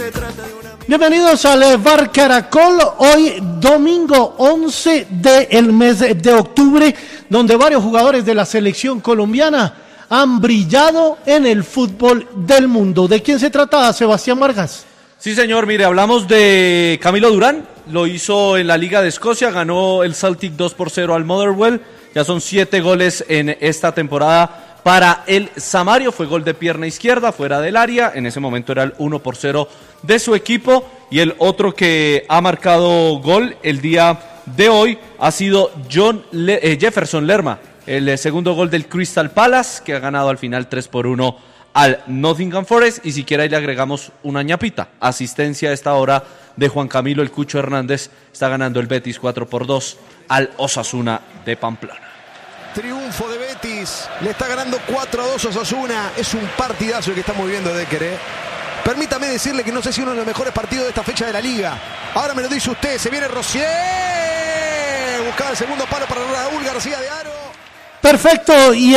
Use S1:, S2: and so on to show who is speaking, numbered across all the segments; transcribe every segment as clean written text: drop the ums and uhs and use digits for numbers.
S1: Bienvenidos al Bar Caracol, hoy domingo 11 del mes de octubre, donde varios jugadores de la selección colombiana han brillado en el fútbol del mundo. ¿De quién se trata, Sebastián Vargas?
S2: Sí, señor, mire, hablamos de Camilo Durán, lo hizo en la Liga de Escocia, ganó el Celtic 2-0 al Motherwell, ya son 7 goles en esta temporada para el Samario, fue gol de pierna izquierda, fuera del área, en ese momento era el 1-0 de su equipo, y el otro que ha marcado gol el día de hoy ha sido Jefferson Lerma, el segundo gol del Crystal Palace, que ha ganado al final 3-1 al Nottingham Forest, y siquiera ahí le agregamos una ñapita, asistencia a esta hora de Juan Camilo El Cucho Hernández, está ganando el Betis 4-2 al Osasuna de Pamplona.
S3: Triunfo de Betis, le está ganando 4-2 a Osasuna, es un partidazo el que estamos viviendo de Decker, Permítame decirle que no sé si uno de los mejores partidos de esta fecha de la Liga. Ahora me lo dice usted, se viene Rosier, buscaba el segundo palo para Raúl García de Aro.
S1: Perfecto, y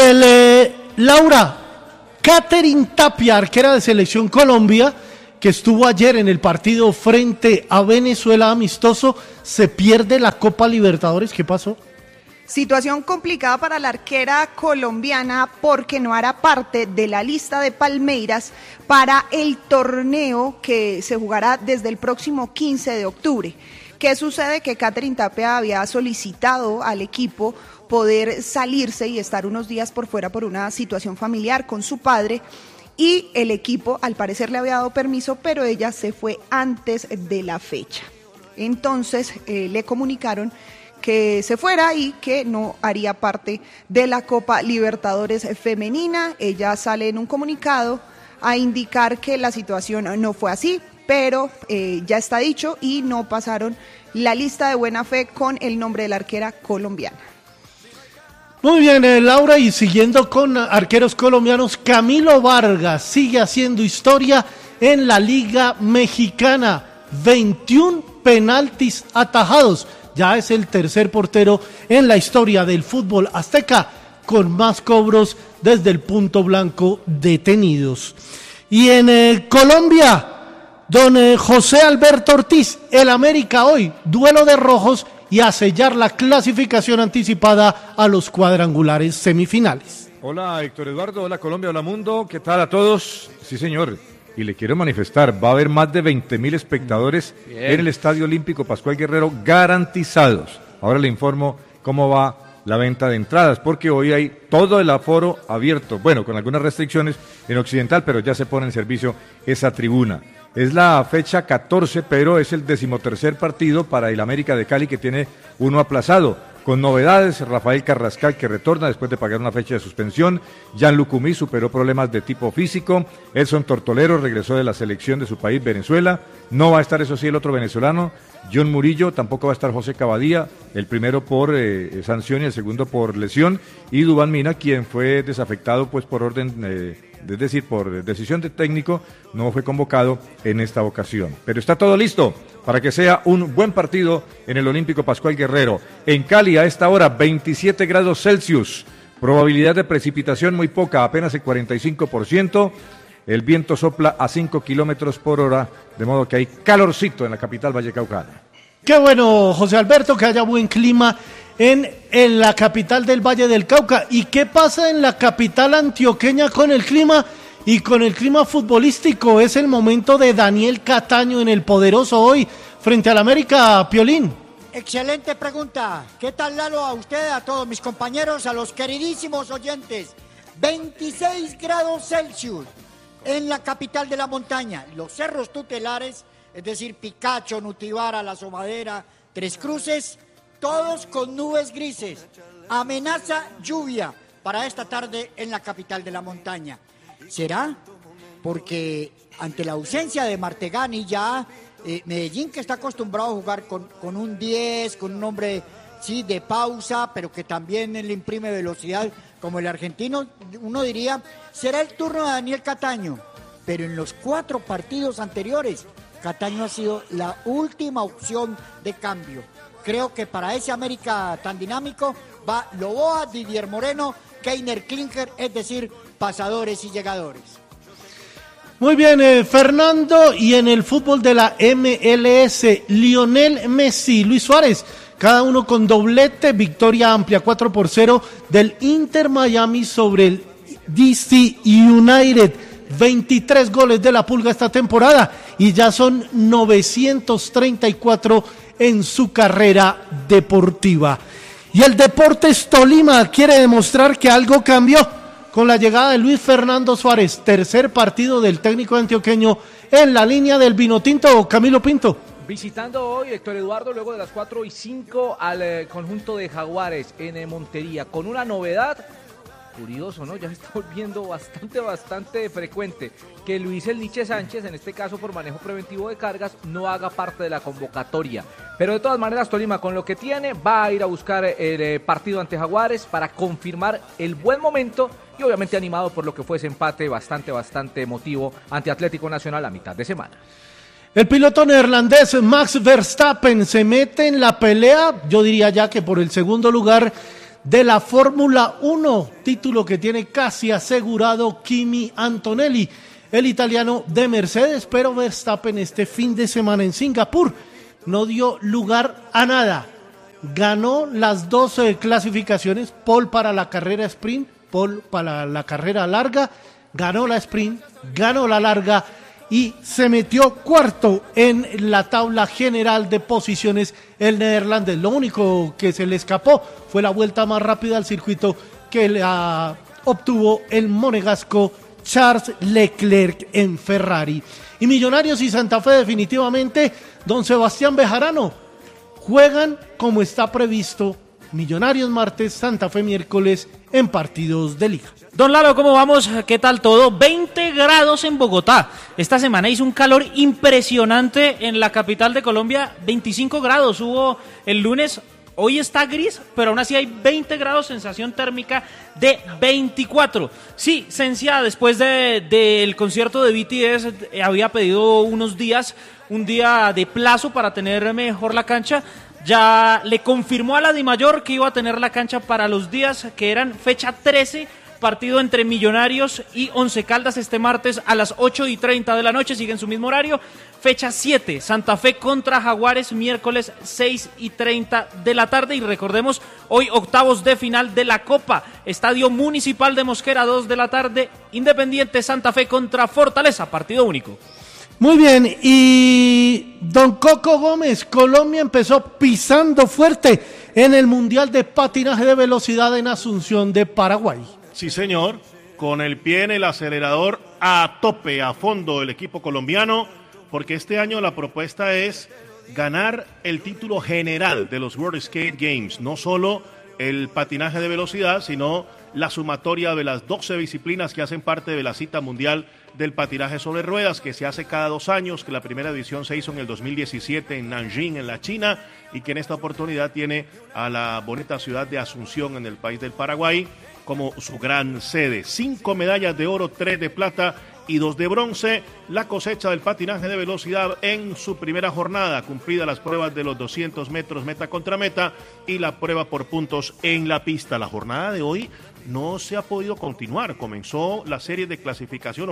S1: Laura, Katherine Tapia, arquera de Selección Colombia, que estuvo ayer en el partido frente a Venezuela amistoso, se pierde la Copa Libertadores. ¿Qué pasó?
S4: Situación complicada para la arquera colombiana porque no hará parte de la lista de Palmeiras para el torneo que se jugará desde el próximo 15 de octubre. ¿Qué sucede? Que Katherine Tapia había solicitado al equipo poder salirse y estar unos días por fuera por una situación familiar con su padre, y el equipo al parecer le había dado permiso, pero ella se fue antes de la fecha. Entonces le comunicaron que se fuera y que no haría parte de la Copa Libertadores femenina. Ella sale en un comunicado a indicar que la situación no fue así, pero ya está dicho y no pasaron la lista de buena fe con el nombre de la arquera colombiana.
S1: Muy bien, Laura, y siguiendo con arqueros colombianos, Camilo Vargas sigue haciendo historia en la Liga Mexicana, 21 penaltis atajados. Ya es el tercer portero en la historia del fútbol azteca con más cobros desde el punto blanco detenidos. Y en Colombia, don José Alberto Ortiz, el América hoy, duelo de rojos y a sellar la clasificación anticipada a los cuadrangulares semifinales.
S5: Hola Héctor Eduardo, hola Colombia, hola mundo, ¿qué tal a todos? Sí señor, y le quiero manifestar, va a haber más de 20,000 espectadores en el Estadio Olímpico Pascual Guerrero garantizados. Ahora le informo cómo va la venta de entradas, porque hoy hay todo el aforo abierto, bueno, con algunas restricciones en Occidental, pero ya se pone en servicio esa tribuna. Es la fecha 14, pero es el 13º partido para el América de Cali, que tiene uno aplazado. Con novedades, Rafael Carrascal, que retorna después de pagar una fecha de suspensión. Jan Lucumí superó problemas de tipo físico. Edson Tortolero regresó de la selección de su país, Venezuela. No va a estar, eso sí, el otro venezolano, John Murillo. Tampoco va a estar José Cavadía, el primero por sanción y el segundo por lesión. Y Duván Mina, quien fue desafectado pues por orden, es decir, por decisión de técnico, no fue convocado en esta ocasión. Pero está todo listo para que sea un buen partido en el Olímpico Pascual Guerrero. En Cali a esta hora 27 grados Celsius, probabilidad de precipitación muy poca, apenas el 45%, el viento sopla a 5 kilómetros por hora, de modo que hay calorcito en la capital vallecaucana.
S1: Qué bueno, José Alberto, que haya buen clima en la capital del Valle del Cauca. ¿Y qué pasa en la capital antioqueña con el clima y con el clima futbolístico? Es el momento de Daniel Cataño en el Poderoso hoy frente al América, Piolín.
S6: Excelente pregunta. ¿Qué tal, Lalo? A usted, a todos mis compañeros, a los queridísimos oyentes. 26 grados Celsius en la capital de la montaña. Los cerros tutelares, es decir, Picacho, Nutibara, La Somadera, Tres Cruces, todos con nubes grises. Amenaza lluvia para esta tarde en la capital de la montaña. ¿Será? Porque ante la ausencia de Martegani ya Medellín, que está acostumbrado a jugar con un 10, con un hombre sí de pausa, pero que también le imprime velocidad como el argentino, uno diría, será el turno de Daniel Cataño. Pero en los 4 partidos anteriores, Cataño ha sido la última opción de cambio. Creo que para ese América tan dinámico va Loboa, Didier Moreno, Keiner Klinker, es decir, pasadores y llegadores.
S1: Muy bien, Fernando, y en el fútbol de la MLS, Lionel Messi, Luis Suárez, cada uno con doblete, victoria amplia 4-0 del Inter Miami sobre el DC United. 23 goles de la Pulga esta temporada y ya son 934 en su carrera deportiva. Y el Deportes Tolima quiere demostrar que algo cambió con la llegada de Luis Fernando Suárez, tercer partido del técnico antioqueño en la línea del Vinotinto. Camilo Pinto.
S7: Visitando hoy, Héctor Eduardo, luego de las 4:05 al conjunto de Jaguares en Montería, con una novedad. Curioso, ¿no? Ya se está volviendo bastante frecuente que Luis El Niche Sánchez, en este caso por manejo preventivo de cargas, no haga parte de la convocatoria. Pero de todas maneras, Tolima, con lo que tiene, va a ir a buscar el partido ante Jaguares para confirmar el buen momento y obviamente animado por lo que fue ese empate bastante emotivo ante Atlético Nacional a mitad de semana.
S1: El piloto neerlandés Max Verstappen se mete en la pelea, yo diría ya que por el segundo lugar de la Fórmula 1, título que tiene casi asegurado Kimi Antonelli, el italiano de Mercedes, pero Verstappen este fin de semana en Singapur no dio lugar a nada. Ganó las dos clasificaciones, pole para la carrera sprint, pole para la carrera larga, ganó la sprint, ganó la larga y se metió cuarto en la tabla general de posiciones el neerlandés. Lo único que se le escapó fue la vuelta más rápida al circuito que la obtuvo el monegasco Charles Leclerc en Ferrari. Y Millonarios y Santa Fe definitivamente, don Sebastián Bejarano, juegan como está previsto. Millonarios martes, Santa Fe miércoles en partidos de liga.
S8: Don Lalo, ¿cómo vamos? ¿Qué tal todo? 20 grados en Bogotá. Esta semana hizo un calor impresionante en la capital de Colombia. 25 grados hubo el lunes. Hoy está gris, pero aún así hay 20 grados, sensación térmica de 24. Sí, Sencia, después del concierto de BTS, había pedido un día de plazo para tener mejor la cancha. Ya le confirmó a la Dimayor que iba a tener la cancha para los días que eran fecha 13, partido entre Millonarios y Once Caldas este martes a las 8:30 de la noche, sigue en su mismo horario. Fecha 7, Santa Fe contra Jaguares, miércoles 6:30 de la tarde. Y recordemos, hoy octavos de final de la Copa, Estadio Municipal de Mosquera, 2 de la tarde, Independiente Santa Fe contra Fortaleza, partido único.
S1: Muy bien, y don Coco Gómez, Colombia empezó pisando fuerte en el Mundial de Patinaje de Velocidad en Asunción de Paraguay.
S9: Sí, señor, con el pie en el acelerador a tope, a fondo el equipo colombiano, porque este año la propuesta es ganar el título general de los World Skate Games, no solo el patinaje de velocidad, sino la sumatoria de las 12 disciplinas que hacen parte de la cita mundial del patinaje sobre ruedas, que se hace cada 2 años, que la primera edición se hizo en el 2017 en Nanjing, en la China, y que en esta oportunidad tiene a la bonita ciudad de Asunción, en el país del Paraguay, como su gran sede. 5 medallas de oro, 3 de plata y 2 de bronce, la cosecha del patinaje de velocidad en su primera jornada, cumplida las pruebas de los 200 metros meta contra meta y la prueba por puntos en la pista. La jornada de hoy no se ha podido continuar, comenzaron las series de clasificación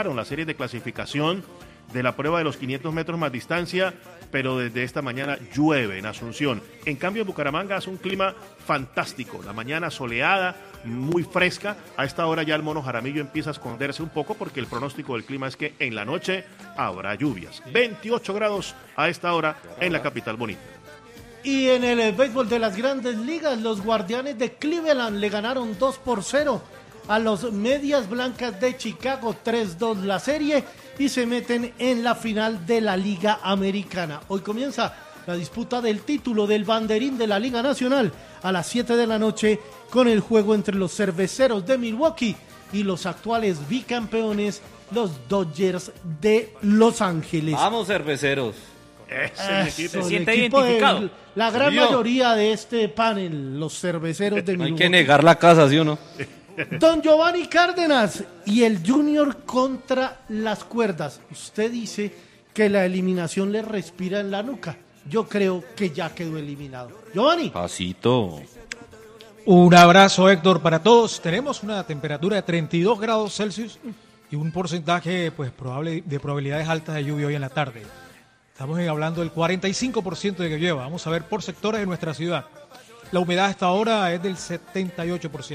S9: de la prueba de los 500 metros más distancia, pero desde esta mañana llueve en Asunción. En cambio, en Bucaramanga hace un clima fantástico, la mañana soleada, muy fresca. A esta hora ya el mono Jaramillo empieza a esconderse un poco porque el pronóstico del clima es que en la noche habrá lluvias. 28 grados a esta hora en la capital bonita.
S1: Y en el béisbol de las grandes ligas, los Guardianes de Cleveland le ganaron 2-0 a los Medias Blancas de Chicago, 3-2 la serie, y se meten en la final de la Liga Americana. Hoy comienza la disputa del título del banderín de la Liga Nacional a las 7 de la noche con el juego entre los Cerveceros de Milwaukee y los actuales bicampeones, los Dodgers de Los Ángeles.
S2: Vamos, Cerveceros.
S8: Se siente identificado.
S1: La gran mayoría de este panel, los Cerveceros de Milwaukee.
S2: Hay que negar la casa, ¿sí o no?
S1: Don Giovanni Cárdenas y el Junior contra las cuerdas. Usted dice que la eliminación le respira en la nuca. Yo creo que ya quedó eliminado. Giovanni.
S2: Pasito.
S10: Un abrazo, Héctor, para todos. Tenemos una temperatura de 32 grados Celsius. y un porcentaje pues de probabilidades altas de lluvia hoy en la tarde. Estamos hablando del 45% de que llueva. Vamos a ver por sectores de nuestra ciudad. La humedad hasta ahora es del 78%.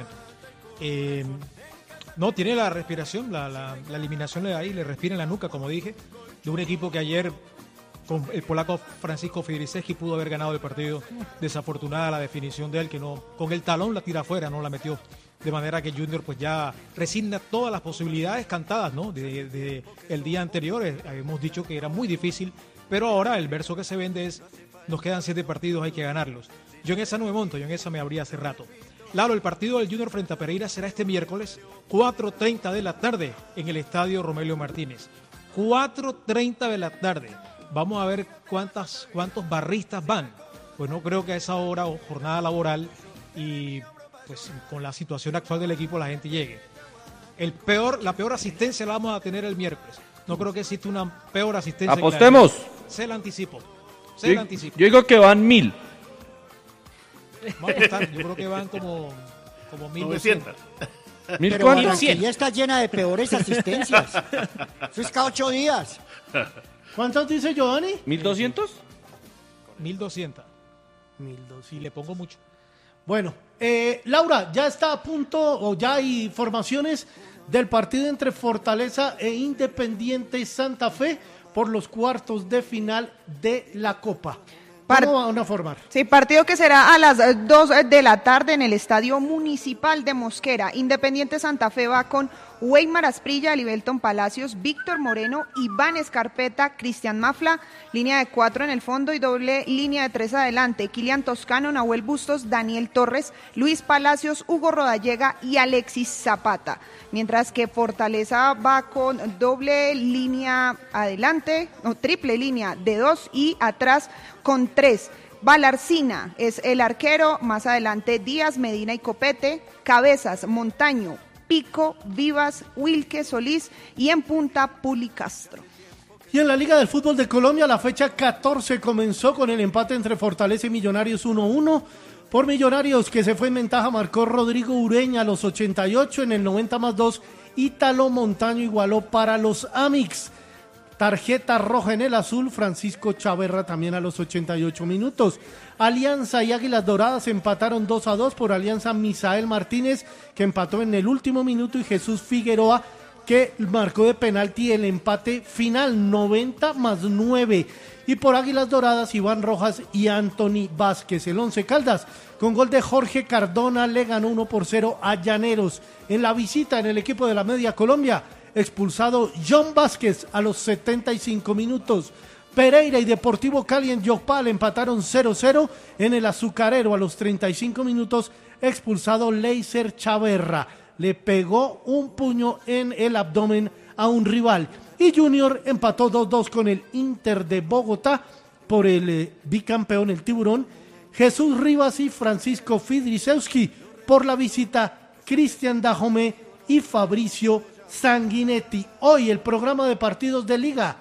S10: No tiene la respiración, la eliminación de ahí, le respira en la nuca, como dije, de un equipo que ayer con el polaco Francisco Fidrisewski pudo haber ganado el partido. Desafortunada la definición de él, que no, con el talón la tira afuera, no la metió. De manera que Junior pues ya resigna todas las posibilidades cantadas, ¿no? de el día anterior. Hemos dicho que era muy difícil, pero ahora el verso que se vende es: nos quedan 7 partidos, hay que ganarlos. Yo en esa no me monto, yo en esa me abrí hace rato. Lalo, el partido del Junior frente a Pereira será este miércoles, 4:30 de la tarde, en el estadio Romelio Martínez. 4:30 de la tarde. Vamos a ver cuántos barristas van. Pues no creo que a esa hora o jornada laboral y pues con la situación actual del equipo la gente llegue. La peor asistencia la vamos a tener el miércoles. No creo que exista una peor asistencia.
S2: Apostemos.
S10: Se la anticipo.
S2: Yo digo que van 1000.
S10: Vamos a apostar. Yo creo que van como
S9: 900.
S6: Pero Barranquilla está llena de peores asistencias. Eso es cada 8 días.
S1: ¿Cuántos dice Giovanni?
S2: 1200.
S10: 1200. Y le pongo mucho.
S1: Bueno, Laura, ya está a punto, o ya hay formaciones del partido entre Fortaleza e Independiente Santa Fe por los cuartos de final de la Copa. ¿Cómo van a formar?
S4: Sí, partido que será a las 2 de la tarde en el Estadio Municipal de Mosquera. Independiente Santa Fe va con Weimar Asprilla, Libelton Palacios, Víctor Moreno, Iván Escarpeta, Cristian Mafla, línea de 4 en el fondo y doble línea de 3 adelante. Kilian Toscano, Nahuel Bustos, Daniel Torres, Luis Palacios, Hugo Rodallega y Alexis Zapata. Mientras que Fortaleza va con doble línea adelante, triple línea de 2 y atrás con 3. Balarcina es el arquero, más adelante Díaz, Medina y Copete, Cabezas, Montaño, Pico, Vivas, Wilke, Solís y en punta Puli Castro.
S1: Y en la Liga del Fútbol de Colombia la fecha 14 comenzó con el empate entre Fortaleza y Millonarios 1-1. Por Millonarios, que se fue en ventaja, marcó Rodrigo Ureña a los 88, en el 90+2 Ítalo Montaño igualó para los Amix. Tarjeta roja en el azul, Francisco Chaverra también a los 88 minutos. Alianza y Águilas Doradas empataron 2-2 por Alianza Misael Martínez, que empató en el último minuto, y Jesús Figueroa, que marcó de penalti el empate final, 90+9. Y por Águilas Doradas, Iván Rojas y Anthony Vázquez. El Once Caldas, con gol de Jorge Cardona, le ganó 1-0 a Llaneros. En la visita en el equipo de la Media Colombia, expulsado John Vázquez a los 75 minutos. Pereira y Deportivo Cali en Yopal empataron 0-0. En el Azucarero a los 35 minutos, expulsado Leiser Chaverra. Le pegó un puño en el abdomen a un rival. Y Junior empató 2-2 con el Inter de Bogotá por el bicampeón, el Tiburón. Jesús Rivas y Francisco Fidrisewski. Por la visita, Cristian Dajomé y Fabricio Sanguinetti. Hoy el programa de partidos de Liga: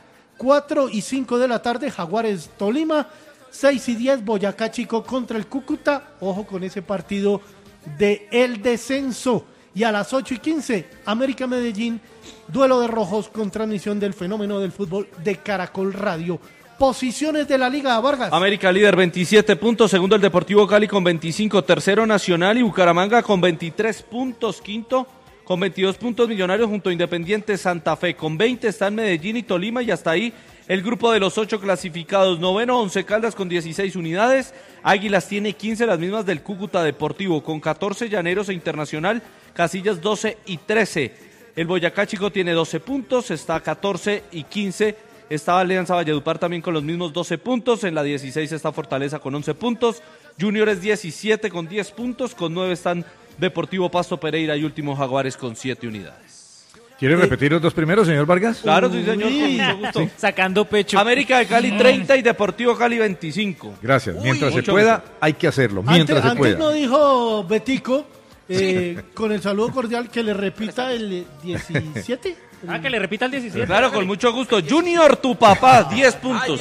S1: 4 y 5 de la tarde, Jaguares Tolima. 6 y 10, Boyacá Chico contra el Cúcuta. Ojo con ese partido de el descenso. Y a las 8 y 15, América Medellín, duelo de rojos con transmisión del Fenómeno del Fútbol de Caracol Radio. Posiciones de la Liga, Vargas.
S2: América líder, 27 puntos. Segundo el Deportivo Cali con 25. Tercero Nacional y Bucaramanga con 23 puntos. Quinto con 22 puntos Millonarios junto a Independiente Santa Fe. Con 20 están Medellín y Tolima, y hasta ahí el grupo de los 8 clasificados. Noveno, Once Caldas con 16 unidades. Águilas tiene 15, las mismas del Cúcuta Deportivo. Con 14 Llaneros e Internacional, casillas 12 y 13. El Boyacá Chico tiene 12 puntos, está 14 y 15. Está Alianza Valledupar también con los mismos 12 puntos. En la 16 está Fortaleza con 11 puntos. Junior es 17 con 10 puntos. Con 9 están Deportivo Pasto, Pereira y último Jaguares con 7 unidades.
S5: ¿Quiere repetir los dos primeros, señor Vargas?
S2: Claro, sí, señor, con mucho gusto.
S8: Sí. Sacando pecho.
S2: América de Cali 30 y Deportivo Cali 25.
S5: Gracias. Mientras se pueda, hay que hacerlo. Mientras se pueda.
S1: Antes no dijo Betico, con el saludo cordial, que le repita el 17.
S8: Que le repita el 17.
S2: Claro, con mucho gusto. Junior, tu papá, 10 puntos.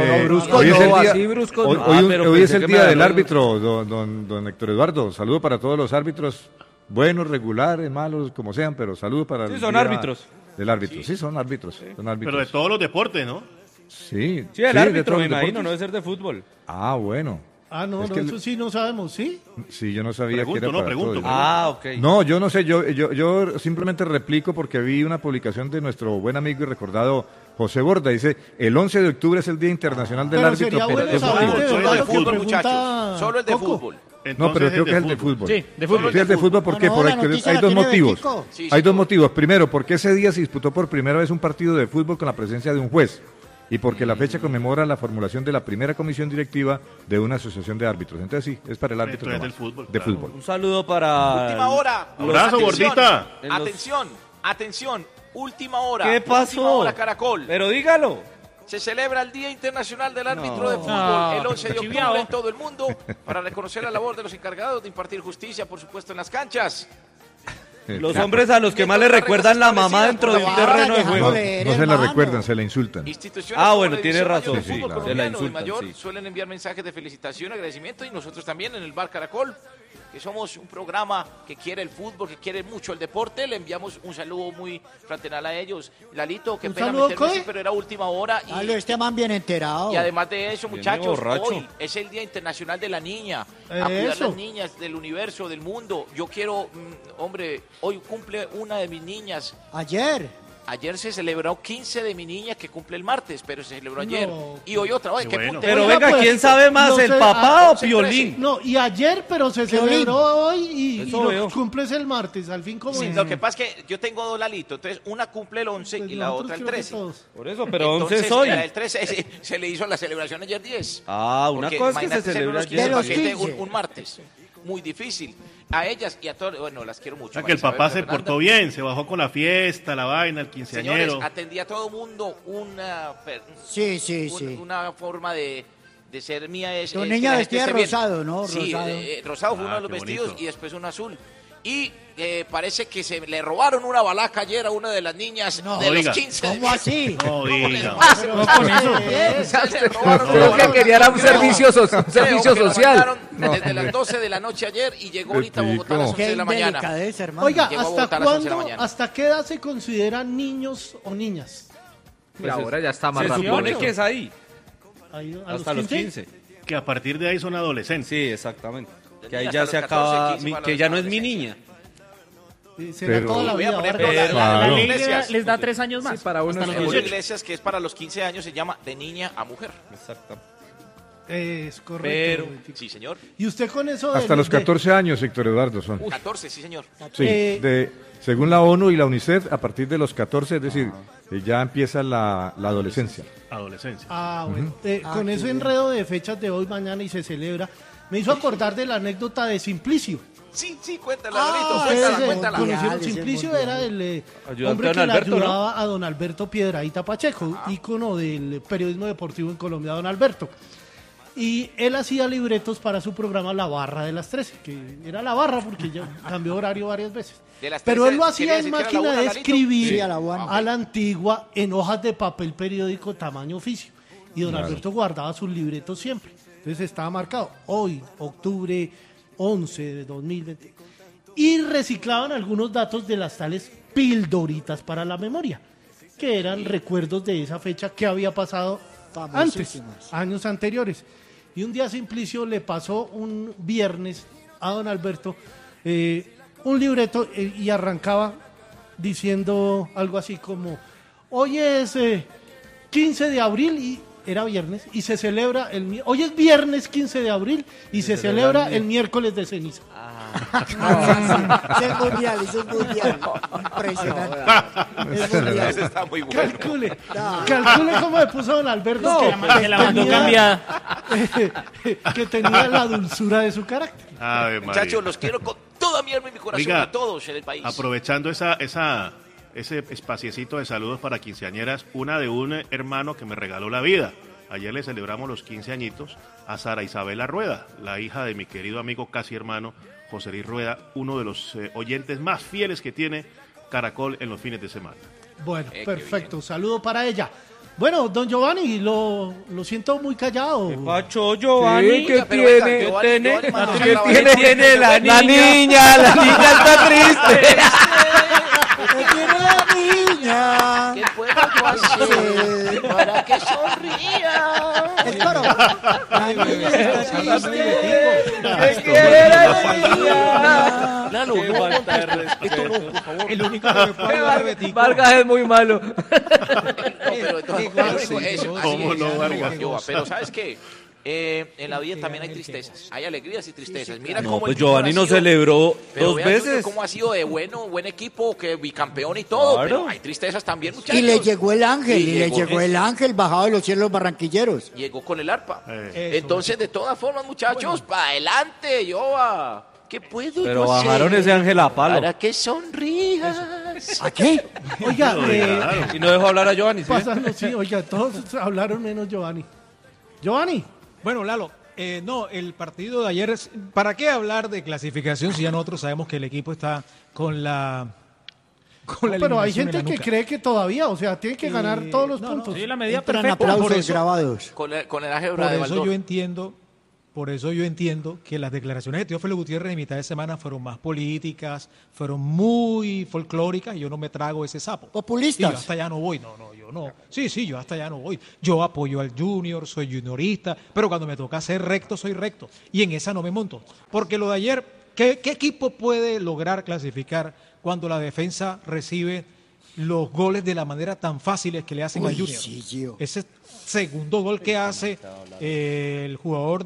S5: Hoy es el día del árbitro, don Héctor Eduardo. Saludo para todos los árbitros, buenos, regulares, malos, como sean, pero saludo para
S2: sí, son árbitros.
S5: del árbitro. Sí, son árbitros.
S9: Pero de todos los deportes, ¿no?
S5: Sí.
S2: Sí, el
S5: de
S2: árbitro,
S5: todos
S2: me
S5: los
S2: imagino,
S5: deportes.
S2: no debe ser de fútbol.
S5: Ah, bueno.
S1: Ah, no,
S5: Es
S1: no,
S5: que
S1: eso sí no sabemos, ¿sí?
S5: Sí, yo no sabía
S9: Pregunto,
S5: que era
S9: no,
S5: para
S9: pregunto,
S5: todo.
S2: Ah, ok.
S5: No, yo no sé, yo simplemente replico porque vi una publicación de nuestro buen amigo y recordado José Borda. Dice, el 11 de octubre es el Día Internacional del
S1: Pero
S5: Árbitro.
S1: sería bueno
S5: es
S1: saber
S5: fútbol.
S1: de
S9: Solo
S1: verdad
S9: de
S1: lo que
S9: fútbol,
S1: pregunta
S11: Solo el de
S1: Coco.
S11: fútbol.
S5: No, pero creo que es el de
S9: fútbol.
S5: fútbol.
S8: Sí, de fútbol.
S5: Sí, es de fútbol, ¿por qué?
S6: No, la
S5: Porque
S6: noticia
S5: hay
S6: la
S5: dos
S6: tiene
S5: motivos.
S6: Betico.
S11: Sí,
S5: Hay
S11: señor.
S5: dos motivos. Primero, porque ese día se disputó por primera vez un partido de fútbol con la presencia de un juez. Y porque la fecha conmemora la formulación de la primera comisión directiva de una asociación de árbitros. Entonces sí, es para el árbitro.
S9: Entonces
S5: nomás.
S9: del fútbol,
S5: De
S9: claro.
S5: fútbol.
S2: Un saludo para...
S11: Última hora.
S9: Abrazo,
S11: Atención,
S9: gordita.
S2: En los-
S11: Atención. Última hora.
S2: ¿Qué pasó?
S11: Última hora, Caracol.
S2: Pero dígalo.
S11: Se celebra el Día Internacional del Árbitro
S2: No.
S11: de Fútbol
S8: No.
S11: el 11 de octubre
S8: Chiviao.
S11: en todo el mundo para reconocer la labor de los encargados de impartir justicia, por supuesto, en las canchas.
S2: Los hombres a los que más le recuerdan la mamá dentro de un
S6: Ahora,
S2: terreno de
S6: déjalo
S2: juego.
S6: leer,
S5: No se la
S6: hermano.
S5: recuerdan, se la insultan.
S11: Instituciones
S2: Ah,
S11: como
S2: bueno,
S11: la
S2: tiene
S11: División
S2: razón,
S11: Mayor
S5: sí,
S11: del Fútbol
S5: claro.
S2: Se la
S11: colombiano y
S2: insultan,
S11: mayor
S2: sí.
S11: suelen enviar mensajes de felicitación, agradecimiento, y nosotros también en el Bar Caracol, que somos un programa que quiere el fútbol, que quiere mucho el deporte, le enviamos un saludo muy fraternal a ellos. Lalito, qué
S1: ¿Un
S11: pena
S1: saludo,
S11: meterme
S1: Coy?
S11: así, pero era última hora y,
S6: Dale, este man bien enterado.
S11: y además de eso,
S2: Viene
S11: muchachos,
S2: borracho.
S11: hoy es el Día Internacional de la Niña. A cuidar
S1: Eso.
S11: las niñas del universo, del mundo. Yo quiero, hombre, hoy cumple una de mis niñas. Ayer se celebró 15 de mi niña que cumple el martes, pero se celebró ayer.
S1: No.
S11: Y hoy otra. Oye,
S9: Qué
S11: qué
S9: bueno.
S11: puntero.
S2: Pero
S1: Oiga,
S2: venga,
S1: pues,
S2: ¿quién sabe más,
S1: no
S2: el
S1: sé,
S2: papá o
S11: 11,
S2: Piolín?
S1: No, y ayer, pero se
S6: Piolín.
S1: celebró hoy y
S2: Eso
S1: lo
S2: veo.
S1: cumples el martes, al fin como
S11: Sí,
S1: es.
S11: lo que pasa es que yo tengo dos Lalitos, entonces una cumple el 11
S1: Pues
S11: y la
S1: nosotros
S11: otra el
S1: creo que
S11: 13.
S1: todos.
S2: Por eso, pero 11
S11: Entonces,
S2: es hoy.
S11: el 13 se le hizo la celebración ayer 10.
S2: Ah, una
S11: Porque
S2: cosa es que se
S11: imagínate ser
S2: celebra
S11: unos
S2: ayer.
S6: De los
S11: paquete
S6: 15.
S11: un martes. Muy difícil. A ellas y a todos, bueno, las quiero mucho.
S9: O sea que el
S11: María
S9: papá
S11: Isabel,
S9: se
S11: Fernanda.
S9: portó bien, se bajó con la fiesta, la vaina, el
S11: Señores,
S9: quinceañero.
S11: atendí a todo mundo
S6: Sí.
S11: una forma de ser mía es
S6: Tu
S11: que
S6: niña
S11: la
S6: vestida
S11: gente esté bien.
S6: rosado, ¿no?
S11: Sí,
S6: Rosado.
S11: rosado fue
S9: Ah,
S11: uno de los
S9: qué
S11: vestidos
S9: bonito.
S11: y después un azul. Y parece que se le robaron una balaca ayer a una de las niñas
S6: No.
S11: de
S9: Oiga.
S11: los 15.
S6: ¿Cómo así?
S9: No diga.
S8: No con eso.
S11: Se le robaron una
S7: Creo que
S11: balaca.
S7: quería era un servicio, un
S11: Creo
S7: servicio
S11: que lo
S7: social.
S11: mandaron desde las 12 de la noche ayer y llegó ahorita a Bogotá a las 11
S6: Qué
S11: de la mañana.
S6: delicadeza, hermano.
S1: Oiga,
S11: Llegó a
S1: ¿hasta
S11: Bogotá a las 11 de la
S1: cuándo,
S11: mañana.
S1: hasta qué edad se consideran niños o niñas?
S7: Pues ahora ya está más
S2: Se
S7: rápido.
S2: supone que es ahí,
S1: Ahí, a
S2: hasta los 15.
S9: Que a partir de ahí son adolescentes.
S2: Sí, exactamente. Que ahí
S11: Hasta
S2: ya
S11: los
S2: se
S11: 14,
S2: acaba,
S11: 15 para
S2: que
S11: los
S2: ya no es mi
S11: adolescentes.
S2: niña.
S1: Será
S5: Pero-
S1: toda la
S11: Voy a
S1: vida.
S11: poner
S1: ahora.
S11: la
S5: Claro.
S8: La ley
S11: Iglesias.
S8: les da 3 años más.
S7: Sí, para uno
S8: hasta
S7: es
S8: los
S11: En
S8: 18.
S11: iglesias que es para los 15 años se llama de niña a mujer.
S2: Exacto.
S1: Es correcto.
S2: Pero-
S1: Betico.
S11: Sí, señor.
S1: Y usted con eso
S5: Hasta los 14 años, Héctor Eduardo, son.
S11: 14, sí, señor.
S5: Sí, según la ONU y la UNICEF, a partir de los 14, es decir, ya empieza la adolescencia.
S9: Adolescencia.
S1: Bueno. Con
S6: qué
S1: ese
S6: bien.
S1: enredo de fechas de hoy, mañana y se celebra, me hizo acordar de la anécdota de Simplicio.
S11: Sí, cuéntala,
S6: Ah,
S11: Lalito,
S1: Ustedes
S11: cuéntala, cuéntala.
S1: conocieron,
S6: Mundial,
S1: Simplicio
S6: ese
S1: era el
S2: Ayudante
S1: hombre
S2: de
S1: que
S2: don
S1: le
S2: Alberto, ¿no?
S1: ayudaba a don Alberto Piedrahíta Pacheco, ícono del periodismo deportivo en Colombia, don Alberto. Y él hacía libretos para su programa La Barra de las 13, que era La Barra porque ya cambió horario varias veces.
S11: De las
S1: Pero
S11: 13,
S1: él lo hacía
S11: ¿quería
S1: en
S11: decir que era
S1: máquina
S11: la
S1: de
S11: una, Lalito?
S1: escribir
S6: Sí, a la una.
S1: a la antigua en hojas de papel periódico tamaño oficio. Y don Alberto guardaba sus libretos siempre. Entonces estaba marcado hoy, octubre 11 de 2020. Y reciclaban algunos datos de las tales pildoritas para la memoria, que eran recuerdos de esa fecha que había pasado antes,
S6: Famosísimas.
S1: años anteriores. Y un día Simplicio le pasó un viernes a don Alberto un libreto y arrancaba diciendo algo así como, hoy es 15 de abril y era viernes y se celebra hoy es viernes 15 de abril y se celebra el miércoles de ceniza.
S6: Es mundial, es un mundial. Impresionante. Es mundial.
S11: Ese está muy bueno.
S1: Calcule cómo me puso don Alberto
S8: Se la mandó cambiada.
S1: que tenía la dulzura de su carácter.
S9: Ave María.
S11: Muchachos, los quiero con toda mi alma y mi corazón
S9: Oiga,
S11: a todos en el país.
S9: Aprovechando ese espaciecito de saludos para quinceañeras, una de un hermano que me regaló la vida. Ayer le celebramos los 15 añitos a Sara Isabela Rueda, la hija de mi querido amigo casi hermano José Luis Rueda, uno de los oyentes más fieles que tiene Caracol en los fines de semana.
S1: Bueno,
S11: qué
S1: perfecto. Saludo para ella. Bueno, don Giovanni, lo siento muy callado.
S2: Pacho, Giovanni,
S7: ¿qué
S11: Oiga, pero venga,
S7: tiene?
S11: Giovanni mandó
S2: ¿Qué
S11: a grabar
S2: tiene?
S11: esto.
S2: Tiene la niña.
S7: La niña está triste.
S6: ¿Qué tiene la niña? niña.
S11: ¿Qué puedo yo hacer para que sonría?
S6: El toro.
S11: Lalo, no
S2: falta de respeto.
S11: esto no, por favor.
S10: El único que me puede ayudar es Betico.
S7: Vargas es muy malo.
S11: No, pero
S9: ¿Cómo no, Vargas?
S11: Pero ¿sabes qué? En la vida también hay tristezas, hay alegrías y tristezas. Mira
S2: No,
S11: cómo
S2: pues
S11: el Junior
S2: Giovanni
S11: ha
S2: no
S11: sido-
S2: celebró
S11: pero
S2: 2
S11: vea, Junior,
S2: veces.
S11: cómo ha sido de buen equipo, que bicampeón y todo,
S2: Claro.
S11: pero hay tristezas también, muchachos.
S6: Y le llegó el ángel,
S11: Y
S6: y le llegó el ángel bajado de los cielos barranquilleros.
S11: Llegó con el arpa.
S10: Eso,
S11: Entonces, de todas formas, muchachos, para adelante, Yoba. ¿Qué puedo
S2: Pero
S11: yo
S2: bajaron
S11: hacer
S2: ese ángel a palo.
S11: para que sonrías?
S6: ¿A qué?
S1: Oiga,
S2: Y no dejó hablar a Giovanni. ¿sí?
S1: pasando, sí, oiga, todos hablaron menos Giovanni. Giovanni.
S10: Bueno, Lalo, no, el partido de ayer, ¿para qué hablar de clasificación si ya nosotros sabemos que el equipo está con la
S1: Pero hay
S10: eliminación en
S1: gente
S10: la
S1: que
S10: nuca?
S1: cree que todavía, o sea, tiene que ganar todos los puntos.
S8: Sí, la medida
S6: Entran
S8: perfecta.
S10: Por
S6: aplausos
S10: eso-
S6: grabados.
S11: Con el
S10: Por
S11: álgebra de
S10: eso
S11: Baldor.
S10: yo entiendo que las declaraciones de Teófilo Gutiérrez en mitad de semana fueron más políticas, fueron muy folclóricas, y yo no me trago ese sapo.
S6: Populistas.
S10: Y yo hasta allá no voy, yo no. Sí, yo hasta allá no voy. Yo apoyo al Junior, soy juniorista, pero cuando me toca ser recto, soy recto. Y en esa no me monto. Porque lo de ayer, ¿qué equipo puede lograr clasificar cuando la defensa recibe los goles de la manera tan fáciles que le hacen
S6: Uy,
S10: al Junior?
S6: sí, Gio.
S10: Ese segundo gol que hace el jugador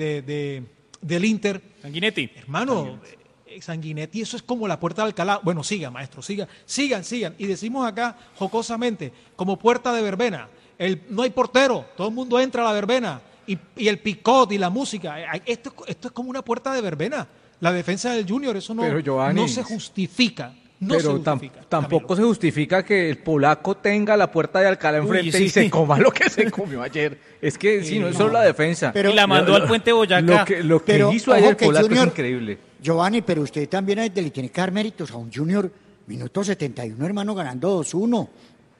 S10: del Inter,
S8: Sanguinetti.
S10: hermano, Sanguinetti, eso es como la puerta de Alcalá. Bueno, sigan, maestro, sigan. Y decimos acá, jocosamente, como puerta de verbena. No hay portero, todo el mundo entra a la verbena. Y el picot y la música. Esto es como una puerta de verbena. La defensa del Junior, eso
S7: Pero, Giovanni,
S10: no se justifica. No se
S7: Pero
S10: justifica,
S7: tampoco
S10: Camilo.
S7: se justifica que el polaco tenga la puerta de Alcalá enfrente y se coma lo que se comió ayer. Es que sí, no es solo la defensa.
S6: Pero-
S8: Y la mandó al puente Boyacá.
S7: Lo que
S6: Pero,
S7: hizo
S6: ojo
S7: ayer el
S6: que
S7: polaco
S6: Junior-
S7: es increíble.
S6: Giovanni, pero usted también le tiene que dar méritos a un Junior. Minuto 71, hermano, ganando 2-1.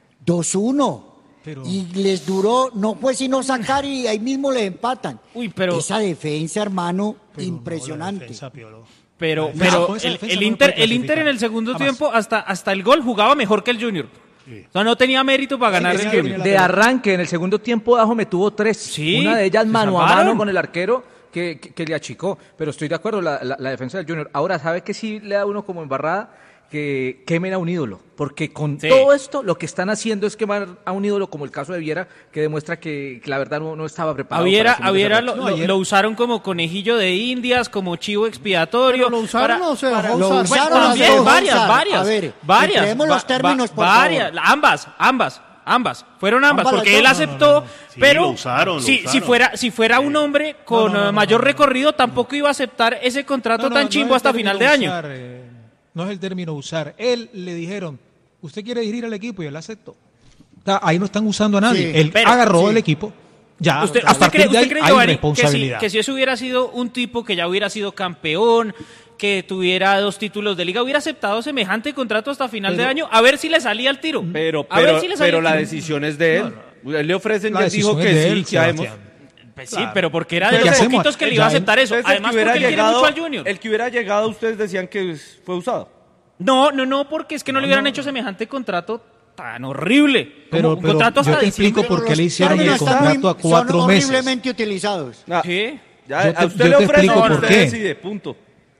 S6: 2-1.
S10: Pero-
S6: Y les duró, no fue sino sacar y ahí mismo le empatan.
S8: Uy, pero-
S6: Esa defensa, hermano,
S10: Pero no, la
S6: impresionante.
S10: defensa, Piolo.
S8: Pero
S10: con esa defensa
S8: el
S10: no
S8: Inter,
S10: puede
S8: el Inter en el
S10: clasificar.
S8: segundo
S10: Jamás.
S8: tiempo, hasta el gol, jugaba mejor que el Junior. O sea, no tenía mérito para ganar
S10: Es
S8: el
S10: que
S8: Junior.
S7: De arranque, en el segundo tiempo, Dajo me tuvo 3.
S8: Sí,
S7: Una de ellas
S8: se
S7: mano a
S8: salvaron.
S7: mano con el arquero que le achicó. Pero estoy de acuerdo, la defensa del Junior. Ahora, ¿sabe que sí le da uno como embarrada? Que quemen a un ídolo. Porque con
S8: Sí.
S7: todo esto, lo que están haciendo es quemar a un ídolo, como el caso de Viera, que demuestra que la verdad no estaba preparado.
S8: A Viera,
S7: para asumir ese reto.
S8: lo usaron como conejillo de indias, como chivo expiatorio.
S1: ¿Pero lo usaron o se dejó
S6: Lo
S1: usar?
S6: usaron
S8: Bueno,
S6: las
S8: también,
S6: dos,
S8: varias,
S6: Gonzalo.
S8: varias.
S6: A ver,
S8: varias.
S6: empleemos los términos, por
S8: varias,
S6: favor.
S8: ambas. Fueron ambas,
S6: Ambas
S8: porque
S6: las
S8: él
S6: dos.
S8: aceptó,
S9: Sí,
S8: pero
S9: lo usaron.
S8: si fuera un hombre con mayor recorrido, tampoco iba a aceptar ese contrato tan chimbo hasta final de año.
S10: No es el término usar. Él le dijeron, ¿usted quiere dirigir al equipo? Y él aceptó. Ahí no están usando a nadie.
S6: Sí,
S10: Él
S8: pero-
S10: agarró
S6: sí.
S10: el equipo. Ya,
S8: ¿Usted
S10: a partir
S8: cree,
S10: de ahí
S8: usted cree,
S10: hay
S8: Giovanni,
S10: responsabilidad.
S8: que si eso hubiera sido un tipo que ya hubiera sido campeón, que tuviera 2 títulos de liga, hubiera aceptado semejante contrato hasta final de año, a ver si le salía el tiro? A ver si le salía
S2: Pero
S8: el
S2: la
S8: tiro.
S2: decisión es de él. Él le ofrecen
S10: La
S2: y él dijo
S10: decisión
S2: que
S10: es de
S2: sí,
S10: él,
S2: que sabemos.
S10: Sebastián.
S8: Pues sí,
S10: Claro.
S8: pero porque era de
S10: ¿Qué
S8: los
S10: hacemos?
S8: poquitos que le iba a
S10: Ya,
S8: aceptar eso.
S2: Entonces,
S8: Además, porque él quiere mucho al Junior.
S2: el que hubiera llegado, ustedes decían que fue usado.
S8: No, porque es que no le hubieran hecho semejante contrato tan horrible. Como un contrato hasta
S10: yo te
S8: diciembre.
S10: explico por qué le hicieron
S6: Términos
S10: el
S6: están
S10: contrato a
S6: muy-
S10: 4
S6: son
S10: meses.
S6: horriblemente utilizados.
S2: Ah,
S8: ¿Qué?
S2: ya,
S10: Yo te-
S2: a usted
S10: yo
S2: le
S10: te
S2: ofrecen,
S10: explico por
S2: usted
S10: qué.
S2: decide, punto.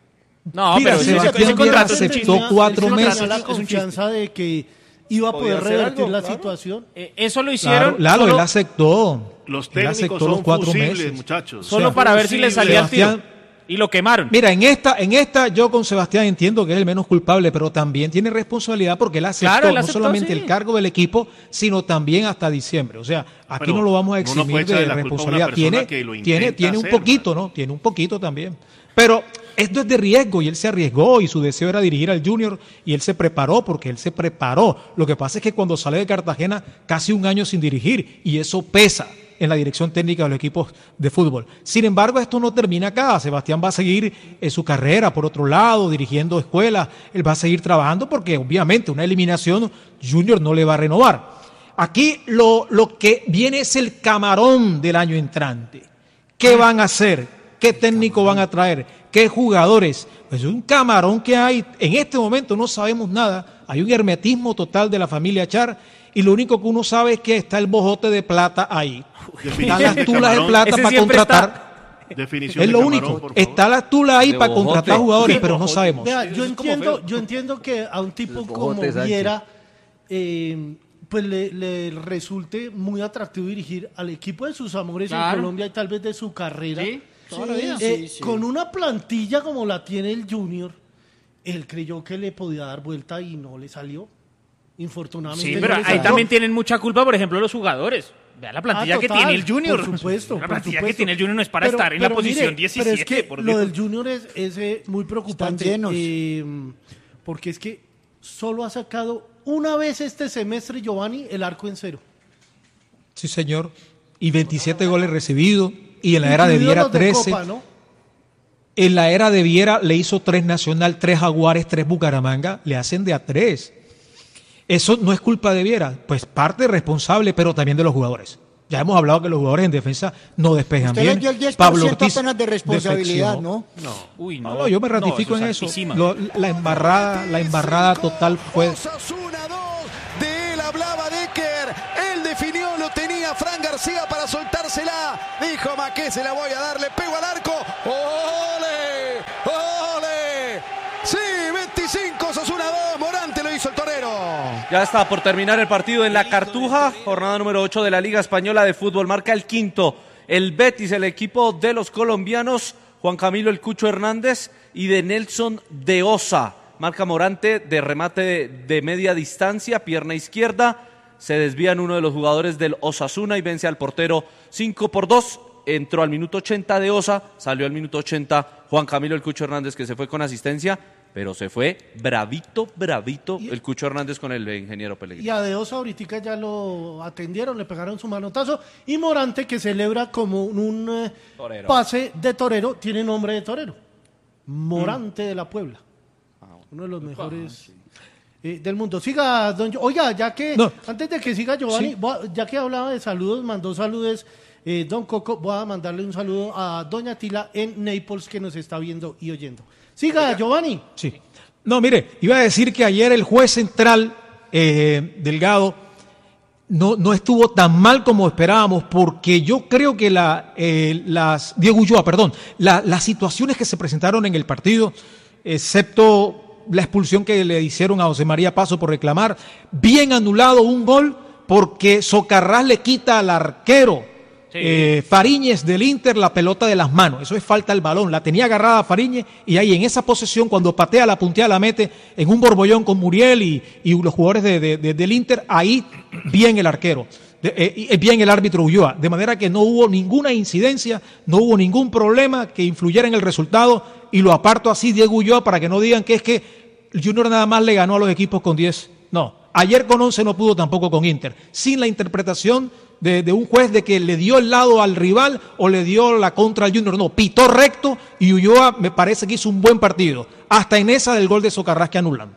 S8: No,
S10: Mira,
S8: pero
S10: Sebastián
S8: ese
S10: Viera
S8: contrato es un
S10: aceptó
S8: chiste.
S10: 4
S1: Tenía
S10: meses.
S1: la
S8: Es un chiste.
S1: confianza de que iba a
S2: Podía
S1: poder
S2: hacer
S1: revertir
S2: algo,
S1: la
S2: claro.
S1: situación.
S8: Eso lo
S10: Claro,
S8: hicieron
S10: Lalo,
S8: solo,
S10: él aceptó.
S9: Los
S10: Él
S9: técnicos
S10: aceptó
S9: son
S10: los 4
S9: fusibles,
S10: meses.
S9: muchachos.
S8: solo
S10: o sea,
S8: para ver si le salía el tiro.
S10: Sebastián-
S8: Y lo quemaron.
S10: Mira, en esta yo con Sebastián entiendo que es el menos culpable, pero también tiene responsabilidad porque él aceptó,
S8: Claro, él
S10: no
S8: aceptó,
S10: solamente
S8: sí.
S10: el cargo del equipo, sino también hasta diciembre. O sea, aquí
S9: Pero
S10: no lo vamos a
S9: uno no puede
S10: eximir
S9: echarle
S10: de
S9: la culpa a una
S10: responsabilidad.
S9: persona que lo intenta
S10: Tiene un
S9: hacer,
S10: poquito, ¿no? Tiene un poquito también. Pero esto es de riesgo y él se arriesgó y su deseo era dirigir al Junior y él se preparó porque él se preparó. Lo que pasa es que cuando sale de Cartagena casi un año sin dirigir y eso pesa en la dirección técnica de los equipos de fútbol. Sin embargo, esto no termina acá. Sebastián va a seguir su carrera por otro lado, dirigiendo escuelas. Él va a seguir trabajando porque obviamente una eliminación Junior no le va a renovar. Aquí lo que viene es el camarón del año entrante. ¿Qué van a hacer? qué técnico van a traer, qué jugadores. Pues es un camarón que hay. En este momento no sabemos nada. Hay un hermetismo total de la familia Char y lo único que uno sabe es que está el bojote de plata ahí. Están las tulas de plata
S8: Ese
S10: para
S8: siempre
S10: contratar.
S9: Definición
S10: Es
S9: de
S10: lo
S9: camarón,
S10: único.
S9: por favor.
S10: Está la tula ahí
S2: De
S10: para
S2: bojote.
S10: contratar jugadores,
S2: Sí,
S10: pero no
S2: bojote.
S10: sabemos.
S1: Vea,
S7: Eso es como
S1: yo entiendo que a un tipo
S7: El
S1: como
S7: bojote Sánchez.
S1: Viera pues le resulte muy atractivo dirigir al equipo de sus amores en
S8: Claro.
S1: Colombia y tal vez de su carrera.
S8: Sí, toda la vida.
S1: Con una plantilla como la tiene el Junior, él creyó que le podía dar vuelta y no le salió. Infortunadamente.
S8: Sí,
S1: no
S8: pero
S1: le
S8: ahí
S1: salió.
S8: también tienen mucha culpa, por ejemplo, los jugadores. Vea la plantilla que
S1: total,
S8: tiene el Junior.
S1: Por supuesto.
S8: La
S1: por
S8: plantilla que
S1: supuesto.
S8: tiene el Junior no es para
S1: Pero-
S8: estar en la
S1: pero
S8: posición
S1: mire,
S8: 17.
S1: Pero es que
S8: por
S1: lo
S8: Dios.
S1: del Junior es muy preocupante.
S6: Están
S1: Porque es que solo ha sacado una vez este semestre, Giovanni, el arco en cero.
S10: Sí, señor. Y 27 goles recibidos. Y en la era de
S1: Incluidos
S10: Viera
S1: los de
S10: 13.
S1: Copa, ¿no?
S10: En la era de Viera le hizo 3 Nacional, 3 Jaguares, 3 Bucaramanga. Le hacen de a 3. Eso no es culpa de Viera. Pues parte responsable, pero también de los jugadores. Ya hemos hablado que los jugadores en defensa no despejan
S6: Usted
S10: bien.
S6: le dio el 10%
S10: Pablo Ortiz
S6: apenas de responsabilidad,
S10: defeccionó.
S6: ¿no?
S8: Uy,
S10: No, no, yo me ratifico
S8: eso
S10: en
S8: es
S10: eso.
S8: altísima.
S10: La embarrada total fue.
S3: Osasuna 2, de él hablaba Decker, él definió, lo tenía Fran García para soltársela, dijo Maqué, se la voy a dar, le pego al arco, ¡ole! ¡Ole! Sí, 25, Osasuna 2, Morante lo hizo el torero.
S2: Ya está por terminar el partido en la Cartuja, jornada número 8 de la Liga Española de Fútbol. Marca el quinto, el Betis, el equipo de los colombianos, Juan Camilo El Cucho Hernández y de Nelson de Osa. Marca Morante de remate de media distancia, pierna izquierda. Se desvían uno de los jugadores del Osasuna y vence al portero 5-2. Entró al minuto 80 de Osa, salió al minuto 80 Juan Camilo El Cucho Hernández, que se fue con asistencia, pero se fue bravito el Cucho Hernández con el ingeniero Pellegrini.
S1: Y a Deosa ahorita ya lo atendieron, le pegaron su manotazo. Y Morante, que celebra como un
S2: Torero.
S1: pase de torero, tiene nombre de torero. Morante de la Puebla. Uno de los mejores del mundo. Siga, oiga, ya que,
S10: No.
S1: antes de que siga Giovanni,
S10: Sí.
S1: ya que hablaba de saludos, mandó saludos don Coco, voy a mandarle un saludo a doña Tila en Naples, que nos está viendo y oyendo. Siga, Giovanni.
S10: Sí. No, mire, iba a decir que ayer el juez central, Delgado, no estuvo tan mal como esperábamos, porque yo creo que Diego Ulloa, las situaciones que se presentaron en el partido, excepto la expulsión que le hicieron a José María Paso por reclamar, bien anulado un gol, porque Socarrás le quita al arquero Fariñez del Inter la pelota de las manos. Eso es falta al balón. La tenía agarrada Fariñez y ahí en esa posesión, cuando patea, la puntea, la mete en un borbollón con Muriel y los jugadores del Inter, ahí bien el arquero. Bien el árbitro Ulloa. De manera que no hubo ninguna incidencia, no hubo ningún problema que influyera en el resultado, y lo aparto así, Diego Ulloa, para que no digan que es que el Junior nada más le ganó a los equipos con 10. No, ayer con 11 no pudo tampoco con Inter, sin la interpretación de un juez de que le dio el lado al rival o le dio la contra al Junior. No, pitó recto y Ulloa me parece que hizo un buen partido, hasta en esa del gol de Socarrás que anulan.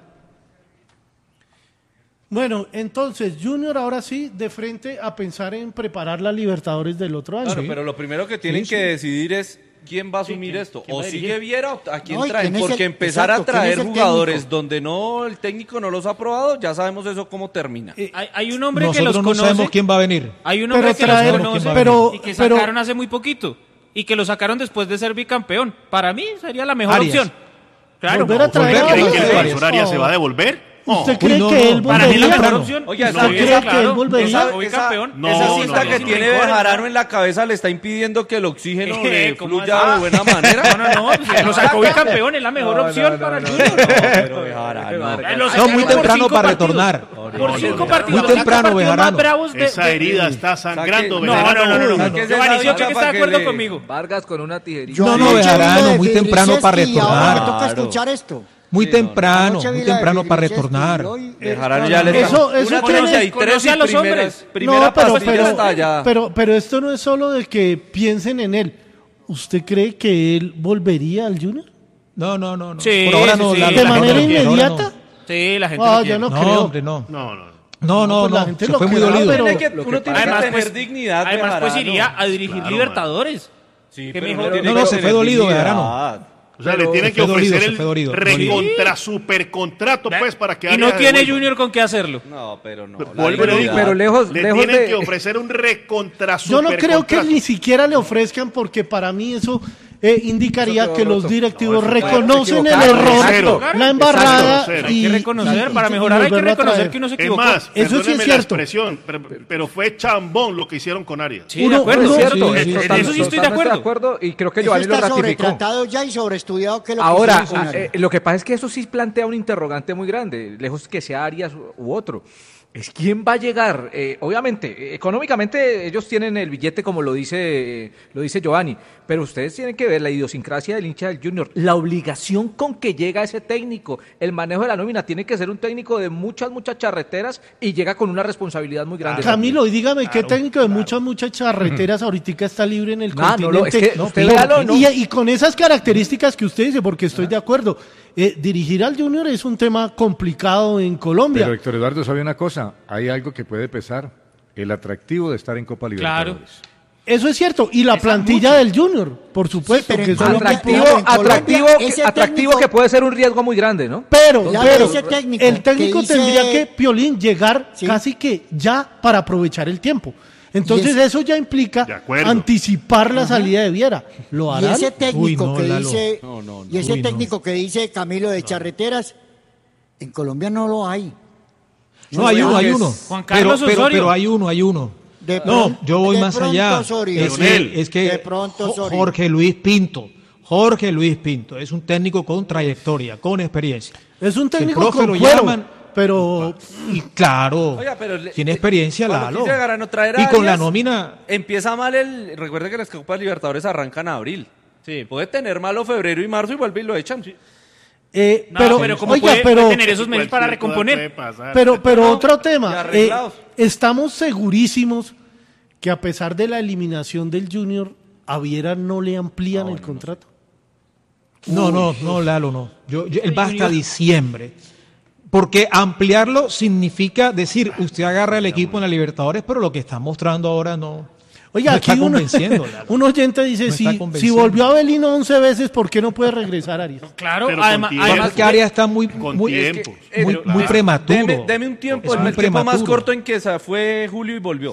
S1: Bueno, entonces Junior ahora sí de frente a pensar en preparar la Libertadores del otro año.
S2: Claro, pero lo primero que tienen
S10: Sí,
S2: que decidir es quién va a asumir esto.
S8: quién
S2: O
S8: va a
S2: sigue
S8: dirigir?
S2: Viera o a quién
S6: No, y
S2: traen.
S6: quién es
S2: Porque
S6: el-
S2: empezar
S6: exacto,
S2: a traer
S6: quién es el
S2: jugadores
S6: técnico.
S2: donde no el técnico no los ha probado, ya sabemos eso cómo termina.
S8: Hay un hombre que
S10: Nosotros
S8: los
S10: no
S8: conoce.
S10: sabemos quién va a venir.
S8: Hay un hombre
S1: Pero
S8: que
S1: traer-
S8: los conoce
S1: pero-
S8: y que
S1: pero-
S8: sacaron hace muy poquito. Y que lo sacaron después de ser bicampeón. Para mí sería la mejor
S10: Arias.
S8: opción. Claro.
S1: Volver a traer
S10: volver
S1: a
S10: a
S9: ¿Creen que el
S10: Arias.
S9: profesor Arias se va a devolver?
S1: ¿Usted
S9: No.
S1: cree
S10: Uy, no,
S1: que
S10: no.
S1: él
S8: Para mí la
S1: volvería?
S8: mejor
S10: temprano.
S8: opción.
S2: Oiga,
S1: ¿Usted cree que él volvería?
S2: Esa-
S8: Hoy
S2: esa-
S8: campeón.
S9: No,
S2: esa
S9: no,
S2: cinta
S9: no,
S2: que
S9: no.
S2: tiene Bejarano en la cabeza le está impidiendo que el oxígeno le
S8: ¿Cómo
S2: fluya
S8: así?
S2: de buena manera.
S8: No, pues, lo sacó bicampeón, es la mejor opción para el Junior.
S2: Pero Bejarano.
S8: Lo
S10: No,
S8: sacaron
S10: muy
S8: por
S10: temprano
S8: 5
S10: para
S8: partidos.
S10: retornar.
S8: Por 5
S9: no,
S8: partidos.
S10: muy
S8: los
S10: temprano,
S8: partidos más
S10: Bejarano.
S8: bravos de-
S9: Esa herida está sangrando.
S2: Saque-
S8: No,
S9: Bejarano.
S2: Sáquese
S8: Giovanni,
S2: esa
S8: yo creo
S2: dicha
S8: que está
S2: para
S8: de
S2: que
S8: acuerdo
S2: le-
S8: conmigo.
S7: Vargas con una tijerita.
S6: Yo
S10: No,
S6: anoche vi
S10: Bejarano,
S6: lo de
S10: muy temprano para
S6: Fidriceski y ahora me
S10: retornar.
S6: toca escuchar esto.
S10: Muy
S2: Sí, no, no.
S10: temprano,
S6: Anoche vi
S10: muy
S6: la de
S10: temprano para
S6: Fidriceski
S10: retornar.
S6: y hoy-
S2: Bejarano ya le
S1: Eso
S2: una
S1: tiene-
S2: 33
S8: conoce a
S2: y
S8: los
S2: primera
S8: hombres.
S2: primera pastilla está ya.
S1: pero esto no es solo de que piensen en él. ¿Usted cree que él volvería al Junior?
S10: No.
S8: Sí,
S10: Por ahora
S8: sí,
S10: no.
S8: sí.
S10: la
S1: ¿De
S10: gente
S1: manera
S10: no quiere, por ahora
S1: inmediata?
S8: Sí, la gente
S1: Ah,
S8: lo
S1: yo
S8: quiere.
S1: no
S10: No,
S1: creo.
S10: hombre, no.
S9: No, no.
S10: No,
S1: pues la gente
S10: se
S1: lo
S10: fue muy
S1: querrá,
S10: dolido.
S1: pero-
S2: Uno tiene que
S8: Además,
S2: tener
S8: pues,
S2: dignidad.
S8: Además, pues
S2: Bejarano.
S8: iría a dirigir
S9: Claro,
S8: Libertadores.
S2: Sí,
S8: ¿Qué
S2: pero
S8: mejor?
S2: tiene
S10: No,
S2: que
S10: se
S2: tener
S10: fue dolido,
S2: dignidad.
S10: Bejarano.
S9: O sea,
S10: Pero
S9: le tienen que
S10: fue dolido,
S9: ofrecer
S10: se fue
S9: el
S10: dolido.
S9: recontra supercontrato, pues, para que
S8: Y no
S9: Arias
S8: tiene
S9: devuelva.
S8: Junior con qué hacerlo.
S2: No, pero no.
S9: Vuelvo
S2: la
S9: y le digo,
S2: dignidad.
S7: pero lejos
S9: le
S7: lejos
S9: tienen
S7: de...
S9: que ofrecer un recontra
S1: Yo no creo que
S9: supercontrato.
S1: ni siquiera le ofrezcan, porque para mí eso indicaría
S7: Eso
S1: que
S7: quedó
S1: los
S7: roto.
S1: directivos
S9: No, eso
S1: reconocen el
S7: equivocado,
S1: error,
S9: cero.
S1: la embarrada.
S9: Cero.
S8: Hay que reconocer, para mejorar hay que
S1: volverlo a
S8: reconocer
S1: traer.
S8: que uno se
S9: Es
S8: equivocó.
S9: más,
S1: Eso sí es
S9: perdónenme la
S1: cierto.
S9: expresión, pero fue chambón lo que hicieron con Arias.
S8: Sí, de acuerdo,
S1: uno-
S8: es cierto.
S10: sí, sí,
S8: En
S10: sí,
S8: eso sí estoy de
S7: Totalmente
S8: acuerdo.
S7: y creo que
S6: Eso
S7: Giovanni lo
S6: está
S7: ratificó.
S6: sobretratado ya y sobreestudiado que lo
S7: Ahora,
S6: que hizo Arias.
S7: lo que pasa es que eso sí plantea un interrogante muy grande, lejos que sea Arias u otro. Es quién va a llegar. Obviamente, económicamente ellos tienen el billete como lo dice Giovanni, pero ustedes tienen que ver la idiosincrasia del hincha del Junior, la obligación con que llega ese técnico, el manejo de la nómina, tiene que ser un técnico de muchas charreteras y llega con una responsabilidad muy grande.
S1: Camilo, y dígame qué técnico de muchas charreteras ahorita está libre en el continente.
S7: es que usted
S1: Pero-
S7: véalo, ¿no?
S1: y con esas características que usted dice, porque estoy de acuerdo, dirigir al Junior es un tema complicado en Colombia.
S5: Pero Héctor Eduardo, ¿sabe una cosa? Hay algo que puede pesar, el atractivo de estar en Copa
S8: Claro.
S5: Libertadores.
S1: Eso es cierto, y la plantilla del Junior, por supuesto,
S6: pero
S1: que
S6: en
S1: es un
S6: Colombia-
S1: equipo-
S6: Claro, en Colombia, ese
S7: atractivo
S6: técnico-
S7: que puede ser un riesgo muy grande, ¿no?
S1: Pero,
S6: Ya,
S1: pero
S6: ese técnico
S1: el técnico
S6: que dice-
S1: tendría que, Piolín, llegar
S6: Sí.
S1: casi que ya para aprovechar el tiempo. Entonces
S6: Y es-
S1: eso ya implica
S9: De acuerdo.
S1: anticipar la salida de Viera. ¿Lo
S6: Y
S1: harán?
S6: ese técnico
S10: Uy, no,
S6: que
S10: Lalo.
S6: dice, y ese
S10: Uy, no.
S6: técnico que dice Camilo de charreteras, en Colombia no lo hay.
S10: No, hay uno, hay
S6: es-
S10: uno.
S8: Juan Carlos
S10: pero
S8: Osorio.
S10: hay uno.
S6: De
S10: No,
S6: pronto-
S10: yo voy
S6: de
S10: más
S6: pronto
S10: allá.
S6: Osorio.
S10: Es
S9: Leonel.
S10: que, es que
S6: De pronto Osorio.
S10: Jorge Luis Pinto es un técnico con trayectoria, con experiencia.
S1: Es un
S10: Si el
S1: técnico
S10: profe
S1: con
S10: lo
S1: cuero,
S10: llaman,
S1: pero
S10: y claro,
S2: Oiga, pero
S10: tiene experiencia
S2: cuando
S10: Lalo.
S2: quise llegar a no traer a
S10: Y con la
S2: Arias,
S10: nómina,
S2: Empieza mal recuerde que las Copas Libertadores arrancan en abril. Sí, puede tener malo febrero y marzo y vuelve y lo echan. Sí.
S8: No, pero como
S1: oiga,
S8: puede
S1: pero,
S8: tener esos meses para
S9: Cualquier cosa puede
S8: recomponer.
S9: pasar.
S1: pero otro
S2: Ya
S1: tema.
S2: arreglados.
S1: Estamos segurísimos que a pesar de la eliminación del Junior, a Viera no le amplían el contrato.
S10: no, Lalo, no. Él va hasta diciembre. Porque ampliarlo significa decir, usted agarra el equipo en la Libertadores, pero lo que está mostrando ahora no.
S1: Oiga,
S10: no
S1: aquí
S10: está convenciendo, Lalo.
S1: un oyente dice,
S10: No está
S1: si
S10: convenciendo.
S1: volvió a Belino 11 veces, ¿por qué no puede regresar Arias?
S8: Claro,
S9: Pero con
S8: además,
S9: tiempo.
S10: Además que Arias está muy,
S9: Con
S10: muy,
S9: tiempos.
S10: muy prematuro.
S2: Deme un tiempo,
S10: Es
S2: el
S10: muy
S2: tiempo más
S10: prematuro.
S2: corto en que se fue Julio y volvió.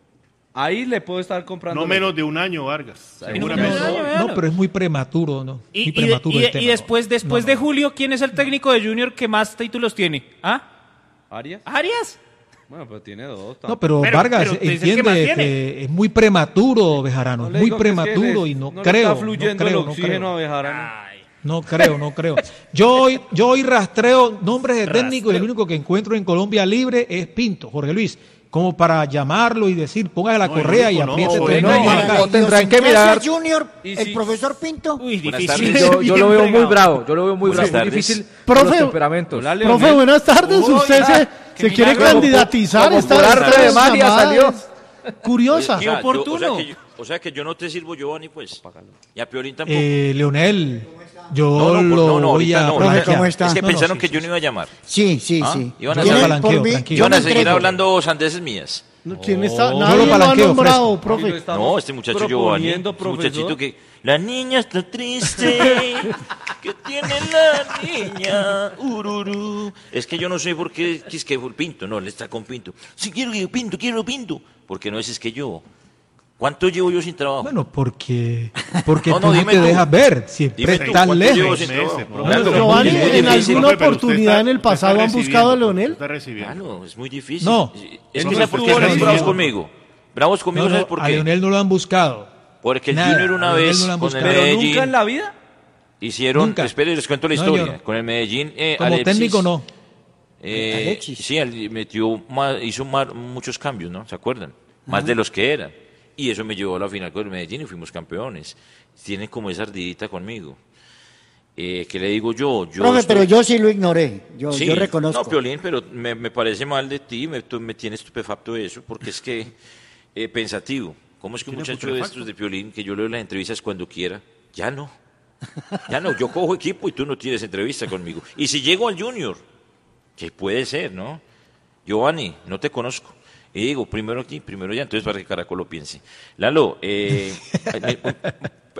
S2: Ahí le puedo estar comprando.
S9: No menos de un año, Vargas. Seguramente.
S10: No, pero es muy prematuro, ¿no?
S8: Y,
S10: Muy
S8: y,
S10: prematuro
S8: y-
S10: el tema.
S8: y después de Julio, ¿quién es el técnico de Junior que más títulos tiene? ¿Ah?
S2: ¿Arias?
S8: ¿Arias?
S2: Bueno, pero tiene dos.
S10: No, pero,
S8: Pero-
S10: Vargas
S8: pero te dice el que más
S10: entiende
S8: tiene.
S10: que es muy prematuro, Bejarano.
S2: No
S10: Es
S2: le
S10: muy
S2: digo que es que
S10: prematuro
S2: le-
S10: y no
S2: le
S10: creo.
S2: está fluyendo el oxígeno a Bejarano.
S10: No creo. Yo hoy rastreo nombres de técnicos y el único que encuentro en Colombia libre es Pinto, Jorge Luis. Como para llamarlo y decir, póngase la
S9: No, el
S10: correa y
S9: único no,
S10: apriete
S9: o
S10: todo.
S9: venga,
S10: No,
S7: o tendrán que mirar.
S6: Junior,
S2: Y
S6: el
S2: si-
S6: profesor Pinto.
S8: Uy,
S11: Buenas
S8: difícil.
S11: tardes.
S7: Yo lo veo muy bravo, yo lo veo muy
S11: Buenas
S7: bravo, muy
S11: tardes.
S7: difícil
S1: Profe,
S7: por los temperamentos.
S2: Hola,
S1: Profe,
S2: Leonel.
S1: buenas tardes.
S8: Uy,
S1: Usted se quiere
S8: milagro.
S1: candidatizar.
S7: Como
S1: Esta
S7: por arte de magia
S1: llamada
S7: salió.
S1: es curiosa.
S8: Qué oportuno.
S11: O sea que yo no te sirvo, Giovanni, pues. Y a Piolín tampoco.
S10: Leonel, yo
S11: no,
S10: lo voy
S11: ahorita
S10: a
S11: no.
S10: profe,
S6: ¿cómo está?
S11: Es que
S10: No,
S11: pensaron
S10: sí,
S11: que
S10: sí,
S11: yo no iba a llamar.
S6: Sí, sí,
S11: ¿Ah?
S6: sí.
S11: Iban a
S10: Yo lo
S11: hacer-
S10: palanqueo, tranquilo.
S11: Iban a
S6: me
S11: seguir
S6: entrego.
S11: hablando sandeces mías.
S1: ¿Quién está?
S10: yo
S1: Nadie
S10: lo
S1: lo ha
S10: palanqueo,
S1: nombrado,
S10: fresco.
S1: profe.
S11: No, este muchacho Giovanni.
S2: proponiendo,
S11: Este muchachito
S2: profesor.
S11: que... La niña está triste. ¿Qué tiene la niña? Ururú. Es que yo no sé por qué es que fue Pinto. No, él está con Pinto. Sí, quiero Pinto. Porque no es que yo. ¿Cuánto llevo yo sin trabajo?
S10: Bueno, porque
S11: No,
S10: tú
S11: no,
S10: no
S11: dime
S10: te
S11: tú.
S10: dejas ver, siempre
S11: Dime tú,
S10: estás
S11: ¿cuánto
S10: lejos.
S11: llevo sin
S9: 6 meses,
S11: trabajo?
S9: profe.
S11: Claro,
S1: Pero, Giovanni,
S11: muy
S1: ¿en
S11: difícil.
S1: alguna
S9: Profe, pero usted
S1: oportunidad en el
S9: está
S1: pasado han
S9: recibiendo,
S1: buscado a
S9: profe,
S1: Leonel?
S9: Está recibiendo.
S11: Claro, es muy difícil.
S10: No.
S11: Es
S9: No,
S11: que
S9: no,
S11: ¿sabes por
S9: estuvo
S11: qué están
S9: recibiendo.
S11: bravos conmigo? Bravos conmigo,
S10: No,
S11: ¿sabes
S10: no,
S11: por
S10: a
S11: qué?
S10: Leonel no lo han buscado.
S11: Porque el
S10: Nada,
S11: Junior una
S10: a Leonel
S11: vez
S10: no lo han
S11: con el
S10: buscado.
S2: Pero
S11: Medellín
S2: nunca en la vida.
S11: hicieron,
S10: Nunca.
S11: espere, les cuento la
S10: No,
S11: historia.
S10: señor.
S11: Con el Medellín,
S10: Como
S11: Alexis,
S10: técnico no.
S6: Alexis.
S11: Sí, él hizo muchos cambios, ¿no? ¿Se acuerdan? Más de los que eran. Y eso me llevó a la final con el Medellín y fuimos campeones. Tienen como esa ardidita conmigo. ¿Qué le digo yo?
S6: Profe,
S11: estoy-
S6: pero yo sí lo ignoré. Yo
S11: Sí,
S6: reconozco.
S11: No, Piolín, pero me parece mal de ti, me tiene estupefacto eso, porque es que, pensativo, ¿cómo es que un muchacho de estos de Piolín, que yo leo las entrevistas cuando quiera, ya no, yo cojo equipo y tú no tienes entrevista conmigo. Y si llego al Junior, que puede ser, ¿no? Giovanni, no te conozco. Y digo, primero aquí, primero ya, entonces para que Caracol lo piense. Lalo,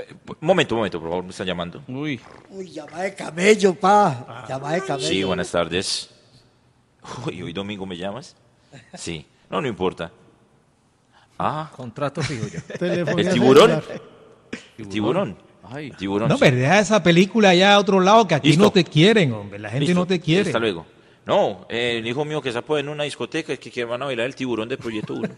S11: Un momento, por favor, me están llamando.
S6: Uy, llamada de camello, pa. Llamada de camello.
S11: Sí, buenas tardes. Uy, ¿hoy domingo me llamas? Sí, no importa.
S7: Contrato fijo ya.
S11: ¿El tiburón? ¿El tiburón?
S7: Ay,
S11: tiburón.
S10: No, pero deja esa película allá a otro lado, que aquí
S11: Listo.
S10: no te quieren, hombre. La gente
S11: Listo.
S10: no te quiere.
S11: Hasta luego. No, el hijo mío que se apoya en una discoteca es que van a bailar el tiburón de Proyecto 1.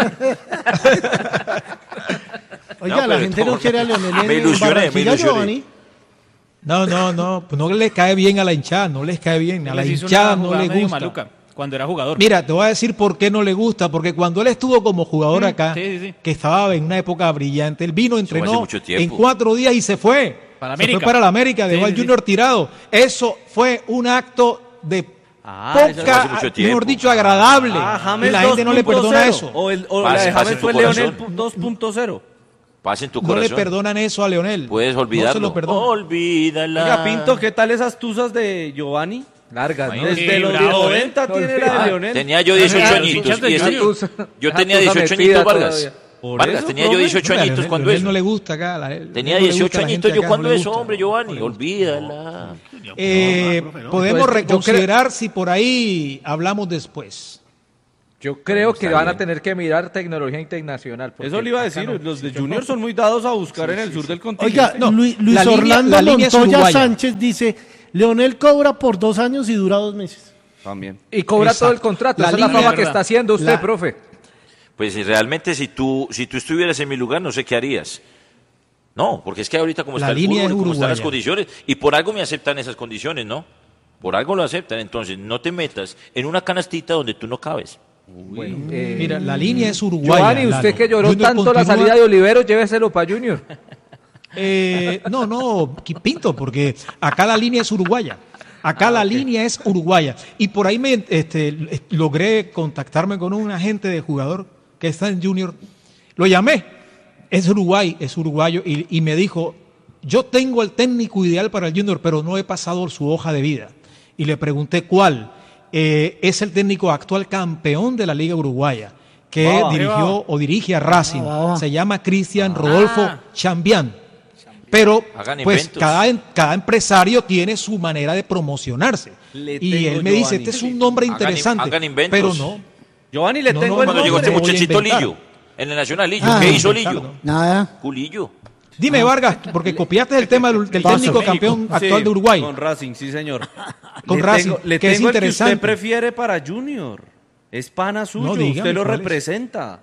S1: Oiga,
S11: No,
S1: la
S11: pero
S1: gente no quiere a Leonel
S11: me
S1: en
S11: ilusioné,
S1: Barranquilla,
S11: me ilusioné.
S1: Giovanni.
S10: No, pues no les cae bien a la hinchada, no les cae bien. A la
S8: Les hizo
S10: hinchada
S8: una
S10: no
S8: jugada
S10: le
S8: medio
S10: gusta.
S8: maluca cuando era jugador.
S10: Mira, te voy a decir por qué no le gusta, porque cuando él estuvo como jugador acá,
S8: sí.
S10: que estaba en una época brillante, él vino,
S11: hace
S10: entrenó
S11: mucho tiempo.
S10: en 4 días y se fue.
S8: Para
S10: Se
S8: América.
S10: fue para la América, dejó
S8: Sí,
S10: al
S8: sí,
S10: Junior tirado. Eso fue un acto de
S11: eso hace
S10: poca,
S11: mucho tiempo.
S10: mejor dicho, agradable. y
S2: James
S10: la gente no le
S2: 2.0.
S10: perdona eso.
S2: O la
S11: Pase,
S2: de
S11: pase
S2: James
S11: tu
S2: fue Leonel
S11: corazón.
S2: 2.0.
S11: Paz en tu
S10: No le
S11: corazón.
S10: perdonan eso a Leonel.
S11: Puedes
S10: No se
S11: olvidarlo.
S10: lo perdonan.
S11: Olvídala.
S2: Oiga, Pinto, ¿qué tal esas tuzas de Giovanni?
S7: Largas, ¿no?
S2: Desde los
S8: bravo,
S2: 90 tiene la de Leonel.
S11: Tenía yo 18
S8: Ah,
S11: añitos.
S8: hinchas de
S11: Y
S8: Junior.
S11: yo
S7: Esa
S11: tenía
S7: tusa
S11: 18
S7: metida
S11: añitos, Vargas.
S7: todavía.
S2: Por
S11: Vargas,
S2: eso,
S11: tenía yo
S2: profe.
S11: 18
S10: Hombre, a
S11: añitos
S10: Leonel-
S11: cuando
S10: Leonel
S11: eso.
S10: no le gusta acá.
S11: Tenía
S10: no le
S11: 18
S10: gusta a la
S11: añitos
S10: gente
S11: yo
S10: acá,
S11: cuando
S10: no le
S11: eso,
S10: gusta.
S11: hombre, Giovanni. Olvídala.
S10: Podemos
S7: Yo
S10: reconsiderar si por ahí hablamos después.
S7: Yo creo que
S11: Está
S7: van a
S11: bien.
S7: tener que mirar tecnología internacional. porque
S2: Eso le iba a
S7: acá
S2: decir,
S7: no.
S2: los de Junior son muy dados a buscar en el sur del continente.
S1: Oiga,
S10: No,
S1: Luis
S10: la línea-
S1: Orlando
S10: la línea es
S1: Montoya
S10: uruguaya.
S1: Sánchez dice, Leonel cobra por 2 años y dura 2 meses.
S2: También.
S7: Y cobra
S10: Exacto.
S7: todo el contrato.
S10: La
S7: Esa es la
S10: línea-
S7: fama que está haciendo usted,
S10: la-
S7: profe.
S11: Pues si realmente si tú estuvieras en mi lugar, no sé qué harías. No, porque es que ahorita como
S10: La
S11: está el
S10: línea
S11: fútbol,
S10: es
S11: como están las
S10: uruguaya.
S11: condiciones, y por algo me aceptan esas condiciones, ¿no? Por algo lo aceptan, entonces no te metas en una canastita donde tú no cabes.
S7: Bueno,
S10: Mira, la línea es uruguaya.
S7: Giovanni, usted
S10: Lalo.
S7: que lloró
S10: Junior
S7: tanto la
S10: continúa-
S7: salida de Olivero, lléveselo para Junior.
S10: No, Pinto, porque acá la línea es uruguaya. Acá la línea es uruguaya. Y por ahí logré contactarme con un agente de jugador que está en Junior. Lo llamé. Es uruguayo, y me dijo, yo tengo el técnico ideal para el Junior, pero no he pasado su hoja de vida. Y le pregunté cuál. Es el técnico actual campeón de la Liga Uruguaya, que dirigió o dirige a Racing. Se llama Cristian Rodolfo Chambián. Pero
S11: Hagan
S10: pues
S11: inventos.
S10: cada empresario tiene su manera de promocionarse.
S2: Le
S10: Y
S2: tengo
S10: él me dice,
S2: Giovanni.
S10: este es un nombre
S11: Hagan
S10: interesante.
S11: hagan inventos.
S10: Pero no.
S2: Giovanni, le
S10: No,
S2: tengo
S10: no,
S2: el
S11: Cuando llegó
S2: nombre.
S11: este
S10: voy a
S11: muchachito
S10: inventar.
S11: Lillo, en el Nacional Lillo,
S6: Ah,
S11: ¿qué hizo
S10: inventar,
S11: Lillo?
S6: Nada.
S11: Culillo.
S10: Dime, Vargas, porque copiaste el tema del técnico campeón actual
S2: Sí,
S10: de Uruguay.
S2: Con Racing, sí, señor.
S10: Con
S2: Le
S10: Racing,
S2: le
S10: que es
S2: tengo el
S10: interesante.
S2: usted prefiere para Junior. Es pana suyo,
S10: No, dígame
S2: usted lo
S10: cuál es.
S2: representa.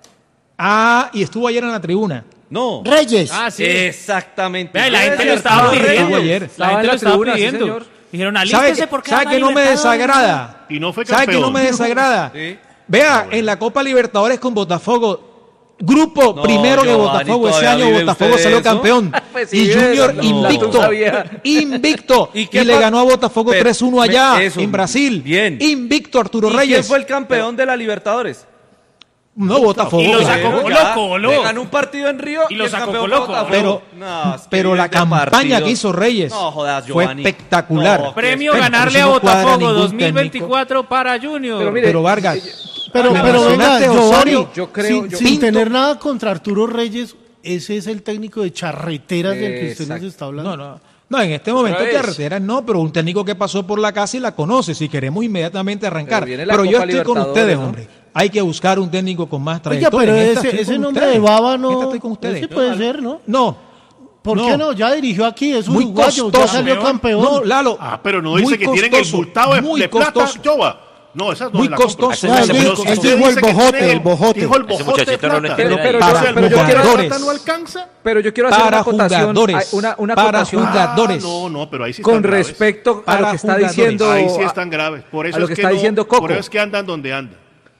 S10: Y estuvo ayer en la tribuna.
S2: No.
S6: Reyes.
S8: Ah, sí.
S2: Exactamente.
S8: Vea, y la
S2: Debe
S8: gente lo
S2: ser
S8: estaba
S2: Carlos
S8: pidiendo.
S10: Estuvo
S2: Reyes.
S10: ayer.
S8: La
S7: Estaba
S8: gente
S7: en
S8: lo
S7: la
S8: estaba
S7: tribuna, sí,
S8: pidiendo.
S7: señor.
S8: Dijeron,
S10: ¿Sabe
S8: alístese porque van a
S10: que no me
S8: alimentar".
S10: desagrada?
S9: Y no fue
S10: ¿Sabe que no
S9: campeón.
S10: me desagrada?
S2: Sí.
S10: Vea, en la Copa Libertadores con Botafogo, grupo
S2: No,
S10: primero que
S2: Giovanni,
S10: Botafogo, ese
S2: ¿todavía
S10: año
S2: vive
S10: Botafogo
S2: usted
S10: salió
S2: eso?
S10: campeón.
S7: Pues sí,
S10: Y Junior
S7: la
S10: invicto,
S7: tusa vieja.
S10: invicto.
S2: ¿Y
S10: Y,
S2: qué
S10: le
S2: pa-
S10: ganó a Botafogo
S2: Pero,
S10: 3-1 allá,
S2: eso,
S10: en Brasil.
S2: bien.
S10: Invicto Arturo
S2: ¿Y
S10: Reyes.
S2: quién fue el campeón de la Libertadores?
S10: No, Botafogo.
S8: Y lo
S10: claro.
S8: sacó
S2: Ya,
S8: Colo-Colo.
S2: le ganó un partido en Río
S8: Y lo
S2: el
S8: sacó
S2: campeón
S8: Colo-Colo.
S2: fue Botafogo.
S10: Pero,
S2: No, es que
S10: pero la
S2: vives de
S10: campaña
S2: partidos.
S10: que hizo Reyes
S2: No, jodas,
S10: fue
S2: Giovanni.
S10: espectacular.
S2: No,
S8: Premio
S10: Bueno,
S8: ganarle
S10: eso
S8: a
S10: no cuadra
S8: Botafogo
S10: ningún
S8: 2024 para Junior.
S7: Pero mire,
S10: Pero Vargas,
S1: Pero
S10: me
S1: venga,
S10: mencionaste,
S1: Giovanni,
S10: Osorio.
S7: Yo creo-
S1: sin,
S7: yo-
S1: sin
S10: Pinto-
S1: tener nada contra Arturo Reyes, ese es el técnico de charreteras del que usted nos
S7: Exacto.
S1: está hablando.
S10: No, en este momento
S11: Otra vez.
S10: carreteras no, pero un técnico que pasó por la casa y la conoce, si queremos inmediatamente arrancar.
S7: Pero viene la
S10: Pero yo
S7: Copa
S10: estoy con
S7: Libertadores,
S10: ustedes,
S7: ¿no?
S10: hombre. Hay que buscar un técnico con más
S1: Oiga,
S10: trayectoria.
S1: pero
S10: En esta
S1: ese
S10: estoy con
S1: nombre
S10: ustedes.
S1: de Baba
S10: En
S1: no.
S10: esta estoy con ustedes.
S1: Ese puede ser, ¿no?
S10: No.
S1: ¿Por qué no? Ya dirigió aquí, es
S10: Muy
S1: uruguayo, ya
S10: costoso.
S1: salió campeón.
S10: No, Lalo.
S9: Ah, pero no dice
S10: muy
S9: que tienen el
S10: costoso,
S9: multado
S10: muy
S9: de plata,
S10: costoso.
S9: Joba. No, esa no
S10: Muy
S9: me la compro.
S10: costoso.
S6: No,
S11: Ese
S6: él dijo-
S11: muchacho-
S6: él
S9: Usted
S6: dijo el
S9: dice que
S6: bojote,
S9: tiene
S6: el bojote.
S9: Dijo el
S11: Ese
S9: bojote de
S11: muchachito no lo
S9: plata.
S11: entiende
S7: Pero
S11: nadie.
S7: yo-
S9: Entonces,
S7: pero
S9: el
S7: yo
S9: bojote de
S10: jugadores.
S9: plata no alcanza.
S7: Pero yo quiero hacer
S10: Para
S7: una acotación,
S10: jugadores,
S7: una
S10: para
S7: acotación
S10: jugadores.
S9: No, pero ahí sí están
S7: con
S9: graves.
S7: respecto a lo
S10: Para
S7: que está
S10: jugadores.
S7: diciendo.
S9: Ahí sí están graves. Por eso
S7: a lo
S9: es
S7: que
S9: que
S7: está
S9: no-
S7: diciendo Coco.
S9: Por eso es que andan donde andan.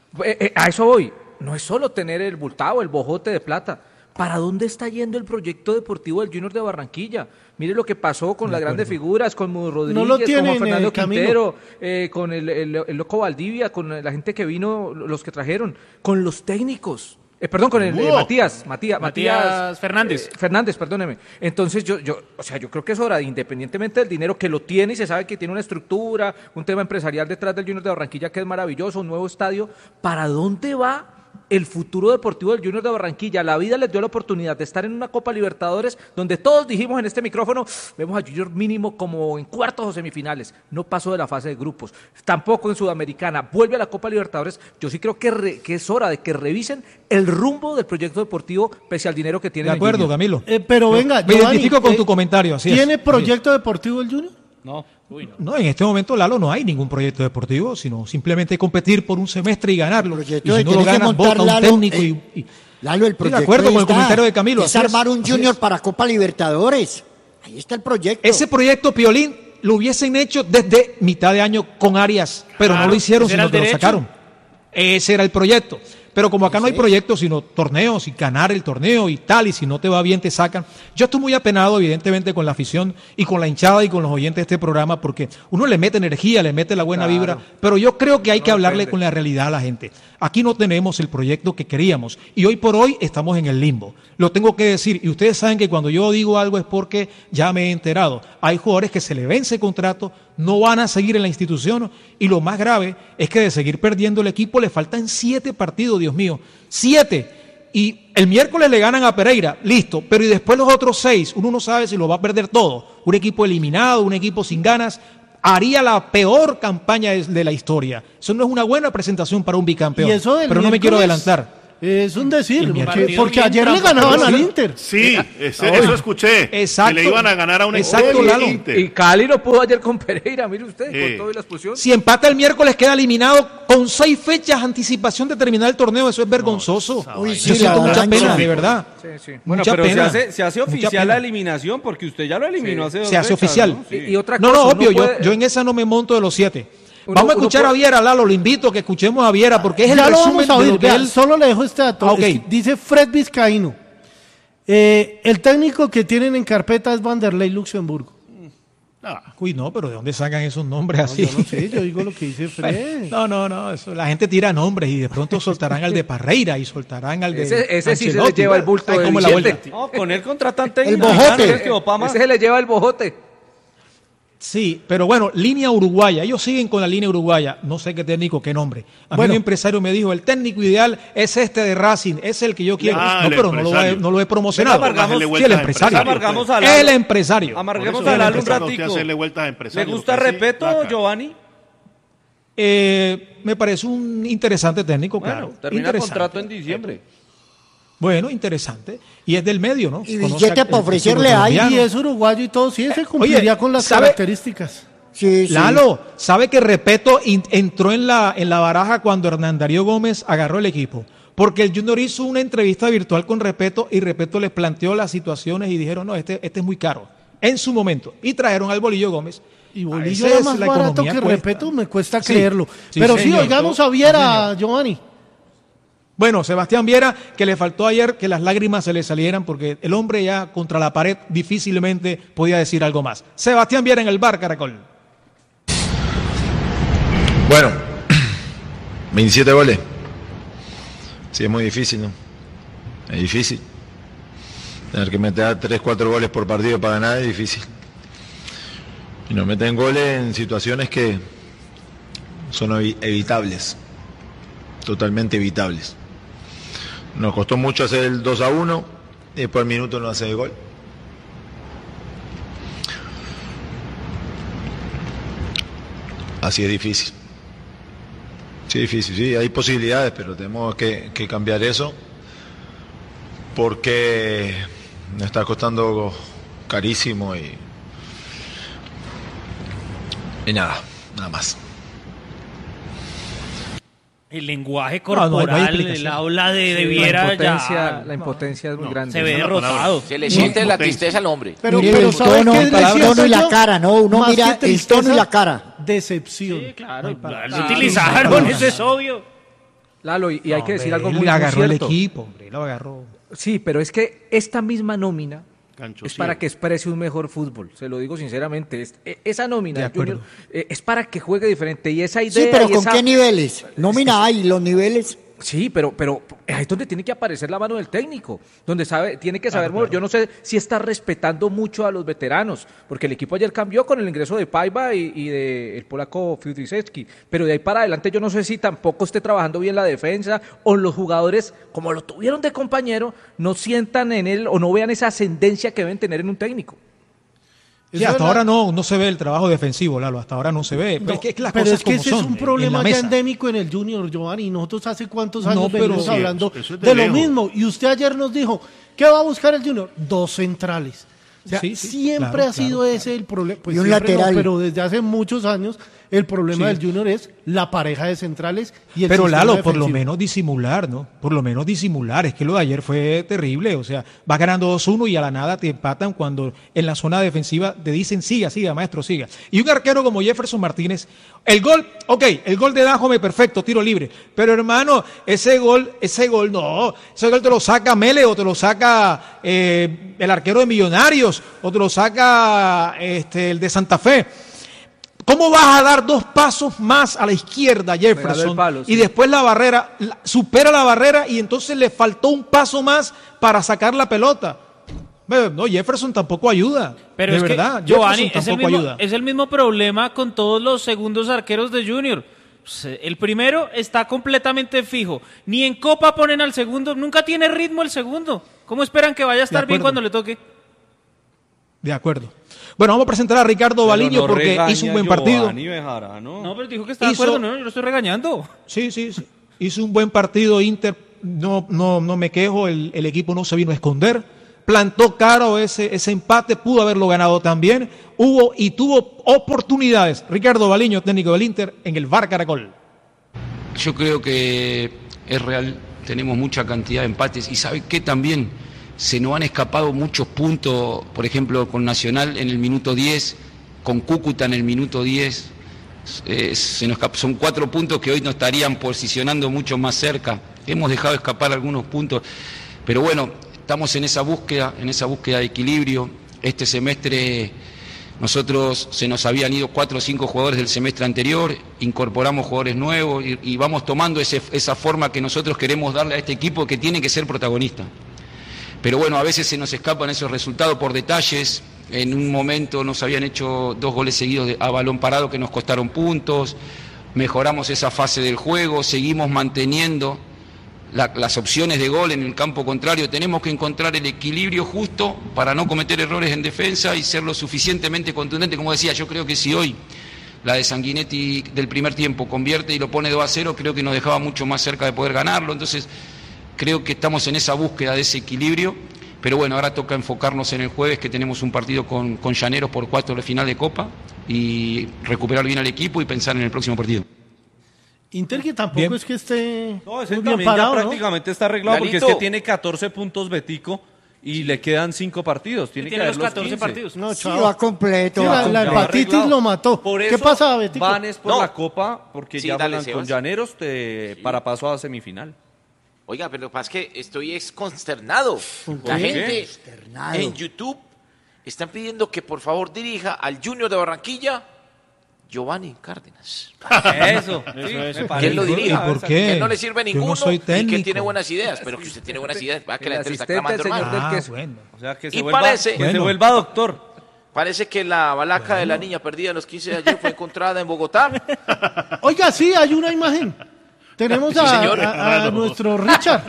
S7: A eso voy. No es solo tener el bultado, el bojote de plata. ¿Para dónde está yendo el proyecto deportivo del Junior de Barranquilla? Mire lo que pasó con las grandes figuras, con Mudo Rodríguez,
S1: No lo
S7: con
S1: tienen,
S7: Juan Fernando
S1: Camilo.
S7: Quintero, con el Loco Valdivia, con la gente que vino, los que trajeron, con los técnicos. Perdón, con el
S9: Mudo.
S7: Matías
S8: Fernández.
S7: Fernández, perdóneme. Entonces yo creo que es hora, independientemente del dinero que lo tiene y se sabe que tiene una estructura, un tema empresarial detrás del Junior de Barranquilla que es maravilloso, un nuevo estadio, ¿para dónde va el futuro deportivo del Junior de Barranquilla. La vida les dio la oportunidad de estar en una Copa Libertadores donde todos dijimos en este micrófono, vemos a Junior mínimo como en cuartos o semifinales. No pasó de la fase de grupos, tampoco en Sudamericana. Vuelve a la Copa Libertadores. Yo sí creo que es hora de que revisen el rumbo del proyecto deportivo pese al dinero que tiene.
S10: De acuerdo, Camilo.
S1: Pero venga,
S10: me identifico con tu comentario. Así
S1: ¿tiene
S10: es.
S1: proyecto deportivo el Junior?
S8: No.
S10: No, en este momento, Lalo, no hay ningún proyecto deportivo, sino simplemente competir por un semestre y ganarlo. Y si no lo ganas, vota un técnico
S6: Lalo, el proyecto
S10: de acuerdo con el comentario de Camilo.
S6: Es armar un Junior para Copa Libertadores. Ahí está el proyecto.
S10: Ese proyecto, Piolín, lo hubiesen hecho desde mitad de año con Arias, pero no lo hicieron, sino que lo sacaron. Ese era el proyecto. Pero como acá no hay proyectos, sino torneos, y ganar el torneo y tal, y si no te va bien te sacan. Yo estoy muy apenado, evidentemente, con la afición y con la hinchada y con los oyentes de este programa, porque uno le mete energía, le mete la buena vibra, pero yo creo que hay que hablarle con la realidad a la gente. Aquí no tenemos el proyecto que queríamos, y hoy por hoy estamos en el limbo. Lo tengo que decir, y ustedes saben que cuando yo digo algo es porque ya me he enterado. Hay jugadores que se le vence contrato, no van a seguir en la institución, y lo más grave es que de seguir perdiendo el equipo le faltan 7 partidos, Dios mío, 7, y el miércoles le ganan a Pereira, listo, pero y después los otros 6, uno no sabe si lo va a perder todo. Un equipo eliminado, un equipo sin ganas, haría la peor campaña de la historia. Eso no es una buena presentación para un bicampeón, pero no me quiero adelantar.
S1: Es un decir, porque ayer le ganaban al Inter.
S9: Sí, eso escuché.
S10: Exacto.
S9: Que le iban a ganar a un
S10: exacto,
S9: Lalo. Inter.
S7: Y Cali no pudo ayer con Pereira, mire usted, con toda la expulsión.
S10: Si empata el miércoles queda eliminado con 6 fechas anticipación de terminar el torneo, eso es vergonzoso.
S6: Uy,
S10: yo siento mucha pena, de verdad.
S7: Sí.
S2: Bueno,
S10: mucha
S2: pero
S10: pena.
S2: se hace oficial la eliminación, porque usted ya lo eliminó hace 2
S10: se hace
S2: fechas,
S10: oficial.
S2: ¿no? Sí.
S7: Y otra cosa,
S10: No, obvio,
S7: puede...
S10: yo en esa no me monto de los 7. Vamos a escuchar a Viera, Lalo, lo invito a que escuchemos a Viera, porque es el
S1: ya
S10: resumen
S1: lo vamos a
S10: de
S1: oír,
S10: lo que
S1: vea,
S10: él...
S1: solo le dejo este dato.
S10: Okay.
S1: Dice Fred Vizcaíno, el técnico que tienen en carpeta es Vanderlei Luxemburgo.
S10: Uy, no, pero ¿de dónde sacan esos nombres así?
S1: Yo no sé, yo digo lo que dice Fred.
S10: No, eso, la gente tira nombres y de pronto soltarán al de Parreira y soltarán al de
S7: Ese sí se le
S10: Ancelotti,
S7: lleva el bulto del
S10: como la
S7: billete.
S10: vuelta.
S2: No, con él contratan técnico.
S6: El bojote.
S7: Ese se le lleva el bojote.
S10: Sí, pero bueno, línea uruguaya, ellos siguen con la línea uruguaya, no sé qué técnico, qué nombre. A mí un empresario me dijo, el técnico ideal es este de Racing, es el que yo quiero. No, pero no lo he promocionado. Sí, el empresario. El empresario.
S2: Amarguemos a Lalo un ratico. ¿Le gusta Repeto, Giovanni?
S10: Me parece un interesante técnico, claro.
S2: Termina contrato en diciembre.
S10: Bueno, interesante. Y es del medio, ¿no?
S6: Y billete para ofrecerle ahí.
S1: Y es uruguayo y todo, sí, se cumpliría con las características.
S6: Sí.
S10: Lalo, ¿sabe que Repeto entró en la baraja cuando Hernán Darío Gómez agarró el equipo? Porque el Junior hizo una entrevista virtual con Repeto y Repeto les planteó las situaciones y dijeron, no, este es muy caro, en su momento. Y trajeron al Bolillo Gómez.
S1: Y Bolillo era más barato que Repeto, me cuesta creerlo. Pero sí, oigamos a Viera, Giovanni.
S10: Bueno, Sebastián Viera, que le faltó ayer que las lágrimas se le salieran porque el hombre ya contra la pared difícilmente podía decir algo más. Sebastián Viera en el bar, Caracol.
S12: Bueno, 27 goles. Sí, es muy difícil, ¿no? Es difícil. Tener que meter 3-4 goles por partido para ganar es difícil. Y nos meten goles en situaciones que son evitables. Totalmente evitables. Nos costó mucho hacer el 2-1 y después al minuto no hace el gol. Así es difícil. Sí, difícil, sí, hay posibilidades, pero tenemos que cambiar eso porque nos está costando carísimo y nada más.
S8: El lenguaje corporal, el habla de Viera
S7: la impotencia es muy grande.
S8: Se ve derrotado.
S11: Se le siente la tristeza al hombre.
S6: Pero el tono y la cara, ¿no? Uno mira el tono y la cara.
S1: Decepción.
S8: Sí, claro. Lo utilizaron, eso es obvio.
S7: Lalo, y hay que decir algo muy
S10: cierto. Le agarró el equipo,
S7: hombre, lo agarró. Sí, pero es que esta misma nómina es para que exprese un mejor fútbol, se lo digo sinceramente. Esa nómina Junior, es para que juegue diferente y esa idea.
S6: Sí, pero ¿con qué niveles? Nómina hay, los niveles.
S7: Sí, pero ahí es donde tiene que aparecer la mano del técnico, donde tiene que saber mover. Yo no sé si está respetando mucho a los veteranos, porque el equipo ayer cambió con el ingreso de Paiva y de el polaco Fidrisewski, pero de ahí para adelante yo no sé si tampoco esté trabajando bien la defensa o los jugadores, como lo tuvieron de compañero, no sientan en él o no vean esa ascendencia que deben tener en un técnico.
S10: Sí, hasta ahora no se ve el trabajo defensivo, Lalo, hasta ahora no se ve.
S1: No,
S10: es que las
S1: pero
S10: cosas
S1: es que ese
S10: como
S1: es
S10: son,
S1: un problema
S10: en la
S1: ya
S10: mesa.
S1: endémico en el Junior, Giovanni. Nosotros hace cuántos años
S10: pero
S1: venimos
S10: sí,
S1: hablando
S9: eso es
S1: de lo
S9: lejos.
S1: mismo. Y usted ayer nos dijo, ¿qué va a buscar el Junior? 2 centrales. O sea,
S10: Sí,
S1: siempre
S10: claro,
S1: ha sido ese el problema. Pues
S6: Y un
S1: siempre
S6: lateral.
S1: no, pero desde hace muchos años el problema
S10: Sí.
S1: del Junior es la pareja de centrales y el
S10: Pero
S1: sistema
S10: Lalo, por lo
S1: defensivo.
S10: menos disimular, ¿no? Por lo menos disimular. Es que lo de ayer fue terrible. O sea, vas ganando 2-1 y a la nada te empatan cuando en la zona defensiva te dicen siga, maestro, siga. Y un arquero como Jefferson Martínez, el gol de Dajome, perfecto, tiro libre. Pero hermano, ese gol no. Ese gol te lo saca Mele o te lo saca el arquero de Millonarios o te lo saca el de Santa Fe. ¿Cómo vas a dar 2 pasos más a la izquierda, Jefferson?
S7: el palo, sí.
S10: Y después la barrera, supera la barrera y entonces le faltó un paso más para sacar la pelota. No, Jefferson tampoco ayuda.
S8: Pero
S10: de
S8: es
S10: verdad,
S8: que, Giovanni,
S10: Jefferson tampoco ayuda.
S8: es el mismo problema con todos los segundos arqueros de Junior. Pues, el primero está completamente fijo. Ni en Copa ponen al segundo. Nunca tiene ritmo el segundo. ¿Cómo esperan que vaya a estar bien
S10: acuerdo.
S8: cuando le toque?
S10: De acuerdo. Bueno, vamos a presentar a Ricardo Baliño porque hizo un buen partido.
S8: No, pero dijo que está de
S10: Hizo-
S8: acuerdo, no, yo lo estoy regañando.
S10: Sí. Hizo un buen partido Inter. No me quejo, el equipo no se vino a esconder. Plantó caro ese empate, pudo haberlo ganado también. Tuvo oportunidades. Ricardo Baliño, técnico del Inter, en el VAR Caracol.
S13: Yo creo que es real, tenemos mucha cantidad de empates y ¿sabe qué? También se nos han escapado muchos puntos, por ejemplo con Nacional en el minuto 10, con Cúcuta en el minuto 10, son 4 puntos que hoy nos estarían posicionando mucho más cerca. Hemos dejado escapar algunos puntos, pero bueno, estamos en esa búsqueda de equilibrio. Este semestre nosotros se nos habían ido 4 o 5 jugadores del semestre anterior, incorporamos jugadores nuevos y vamos tomando esa forma que nosotros queremos darle a este equipo que tiene que ser protagonista. Pero bueno, a veces se nos escapan esos resultados por detalles. En un momento nos habían hecho 2 goles seguidos a balón parado que nos costaron puntos. Mejoramos esa fase del juego, seguimos manteniendo las opciones de gol en el campo contrario. Tenemos que encontrar el equilibrio justo para no cometer errores en defensa y ser lo suficientemente contundente. Como decía, yo creo que si hoy la de Sanguinetti del primer tiempo convierte y lo pone 2-0, creo que nos dejaba mucho más cerca de poder ganarlo. Entonces creo que estamos en esa búsqueda de ese equilibrio, pero bueno, ahora toca enfocarnos en el jueves, que tenemos un partido con Llaneros por 1/4 de final de Copa, y recuperar bien al equipo y pensar en el próximo partido.
S1: Inter que tampoco
S10: Bien.
S1: es que esté
S2: No, ese
S1: muy bien
S2: también
S1: parado,
S2: ya
S1: ¿no?
S2: prácticamente está arreglado porque es
S11: Lalito.
S2: que tiene 14 puntos Betico y le quedan 5 partidos. Tiene que
S8: Tiene
S2: haber
S8: los 14
S2: 15.
S8: partidos.
S1: No,
S6: Sí,
S1: chao.
S6: va completo.
S1: Sí,
S6: va
S1: la
S6: completo.
S1: hepatitis
S2: Arreglado.
S1: lo mató.
S2: Por
S1: ¿Qué
S2: eso
S1: pasa, Betico?
S2: van es por
S11: No.
S2: la Copa, porque
S11: Sí,
S2: ya
S11: dale,
S2: juegan con
S11: Sebas.
S2: Llaneros para paso a semifinal.
S11: Oiga, pero lo que pasa es que estoy consternado. La
S2: qué?
S11: gente
S6: Consternado.
S11: en YouTube están pidiendo que por favor dirija al Junior de Barranquilla Giovanni Cárdenas.
S2: Eso, sí, me parece.
S11: Que él lo dirija.
S10: ¿Y por qué?
S11: Que él no le sirve
S10: Yo no
S11: ninguno
S10: soy
S11: y que
S10: técnico.
S11: él tiene buenas ideas. Pero que usted tiene buenas ideas. Va que la
S7: El
S11: gente está
S7: asistente del
S11: clamando,
S7: señor
S11: hermano.
S7: del queso.
S10: Bueno.
S2: O sea, que
S11: Y
S2: se vuelva,
S11: parece-
S2: que se
S10: Bueno.
S2: vuelva doctor.
S11: Parece que la balaca de la niña perdida en los 15 de ayer fue encontrada en Bogotá.
S1: Oiga, sí, hay una imagen. Tenemos
S11: Sí,
S1: a,
S11: señor.
S1: a nuestro Richard.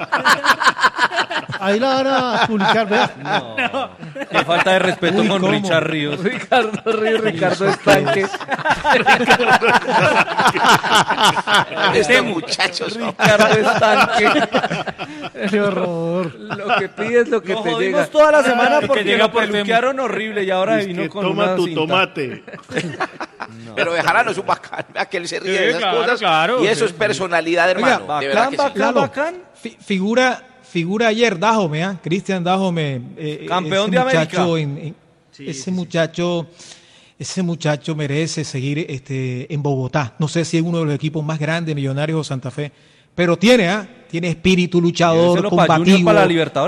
S1: Ahí la van a publicar, vea.
S2: Qué falta de respeto
S10: Uy,
S2: con
S10: ¿cómo?
S2: Richard Ríos.
S7: Ricardo Ríos, Ricardo Estanque.
S11: Estos muchachos. ¿no?
S7: Ricardo Estanque.
S1: Qué horror.
S7: Lo que pides, lo que
S2: Nos
S7: te
S2: jodimos
S7: llega.
S2: toda la semana
S8: Que
S2: porque
S8: llega
S2: lo
S8: por
S2: peluquearon horrible y ahora
S9: Es
S2: vino
S9: que
S2: con
S9: toma
S2: una
S9: tu
S2: cinta.
S9: tomate.
S11: Pero Bejarano es un bacán. Vea que él se ríe
S8: Sí,
S11: de esas
S8: claro,
S11: cosas.
S8: claro.
S11: Y eso es personalidad, hermano.
S10: Oiga,
S11: de verdad que sí.
S10: Lalo,
S2: bacán.
S10: Figura ayer Dajome, Cristian Dajome.
S2: Campeón
S10: ese
S2: de América.
S10: muchacho ese muchacho merece seguir en Bogotá. No sé si es uno de los equipos más grandes, Millonarios o Santa Fe, pero tiene espíritu luchador,
S2: ¿Lléveselo para Junior
S10: combativo.
S2: para la Libertadores?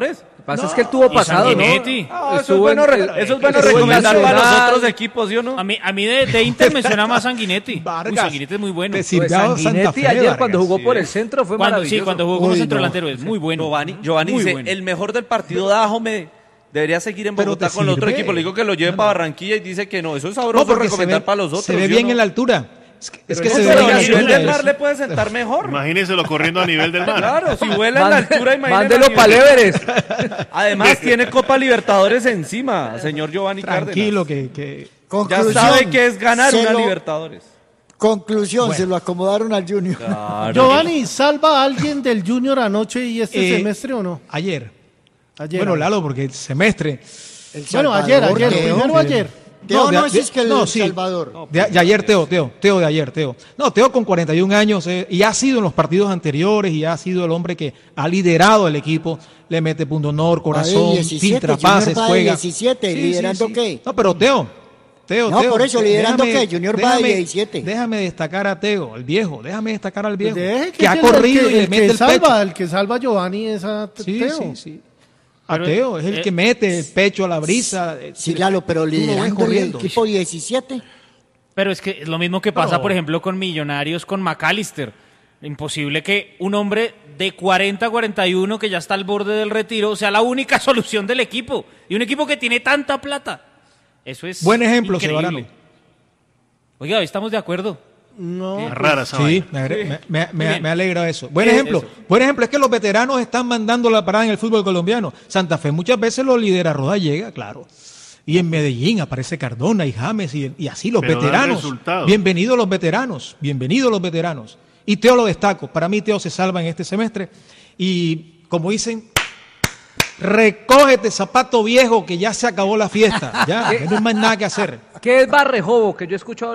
S7: pasa es que él tuvo pasado, ¿no?
S2: Eso es bueno recomendar para los otros equipos, ¿sí o no?
S8: A mí de Inter me suena más Sanguinetti. Sanguinetti es muy bueno.
S7: Sanguinetti ayer cuando jugó por el centro fue maravilloso.
S8: Sí, cuando jugó como centro delantero es muy bueno.
S2: Giovanni
S8: muy
S2: dice,
S8: bueno.
S2: el mejor del partido Dájome debería seguir en Bogotá con el otro equipo. Le digo que lo lleve para Barranquilla y dice que no. Eso es sabroso recomendar para los otros.
S14: Se ve bien en la altura.
S2: Es que se ve a nivel del mar le puede sentar mejor.
S9: Imagínenselo corriendo a nivel del mar.
S2: Claro, si vuela en la altura, imagínense.
S7: Mándelo para Everest.
S2: Además, tiene Copa Libertadores encima, señor Giovanni Cárdenas.
S14: Tranquilo, que...
S2: Ya sabe que es ganar una Libertadores.
S6: Conclusión, se lo acomodaron al Junior.
S1: Claro. Giovanni, ¿salva a alguien del Junior anoche y este semestre o no?
S14: Ayer. Bueno, Lalo, porque el semestre...
S1: Bueno, ayer, primero ayer.
S6: Teo no es que el Salvador.
S14: De ayer, Teo de ayer, Teo. No, Teo con 41 años y ha sido en los partidos anteriores y ha sido el hombre que ha liderado el equipo, le mete punto honor, corazón, filtra pases, juega.
S6: 17, ¿liderando qué?
S14: No, pero Teo,
S6: por eso, ¿liderando qué? Junior va de 17.
S14: Déjame destacar a Teo, el viejo, al viejo.
S1: Que
S14: ha corrido y le mete el pecho.
S1: El que salva a Giovanni es a Teo.
S14: Sí. A Teo es el que mete el pecho a la brisa.
S6: Sí, Lalo, pero liderando el equipo 17.
S8: Pero es que es lo mismo que pasa, por ejemplo, con Millonarios, con McAllister. Imposible que un hombre de 40-41 que ya está al borde del retiro sea la única solución del equipo. Y un equipo que tiene tanta plata. Eso es
S14: buen ejemplo,
S8: increíble. Oiga, estamos de acuerdo.
S1: No.
S9: Es rara esa
S14: sí, me alegra eso. Buen ejemplo es que los veteranos están mandando la parada en el fútbol colombiano. Santa Fe muchas veces lo lidera Rodallega, claro. Y en Medellín aparece Cardona y James y así los veteranos. Bienvenidos los veteranos. Y Teo lo destaco. Para mí Teo se salva en este semestre. Y como dicen, recógete, zapato viejo, que ya se acabó la fiesta. Ya, no hay más nada que hacer.
S7: ¿Qué es Barrejobo? Que yo he escuchado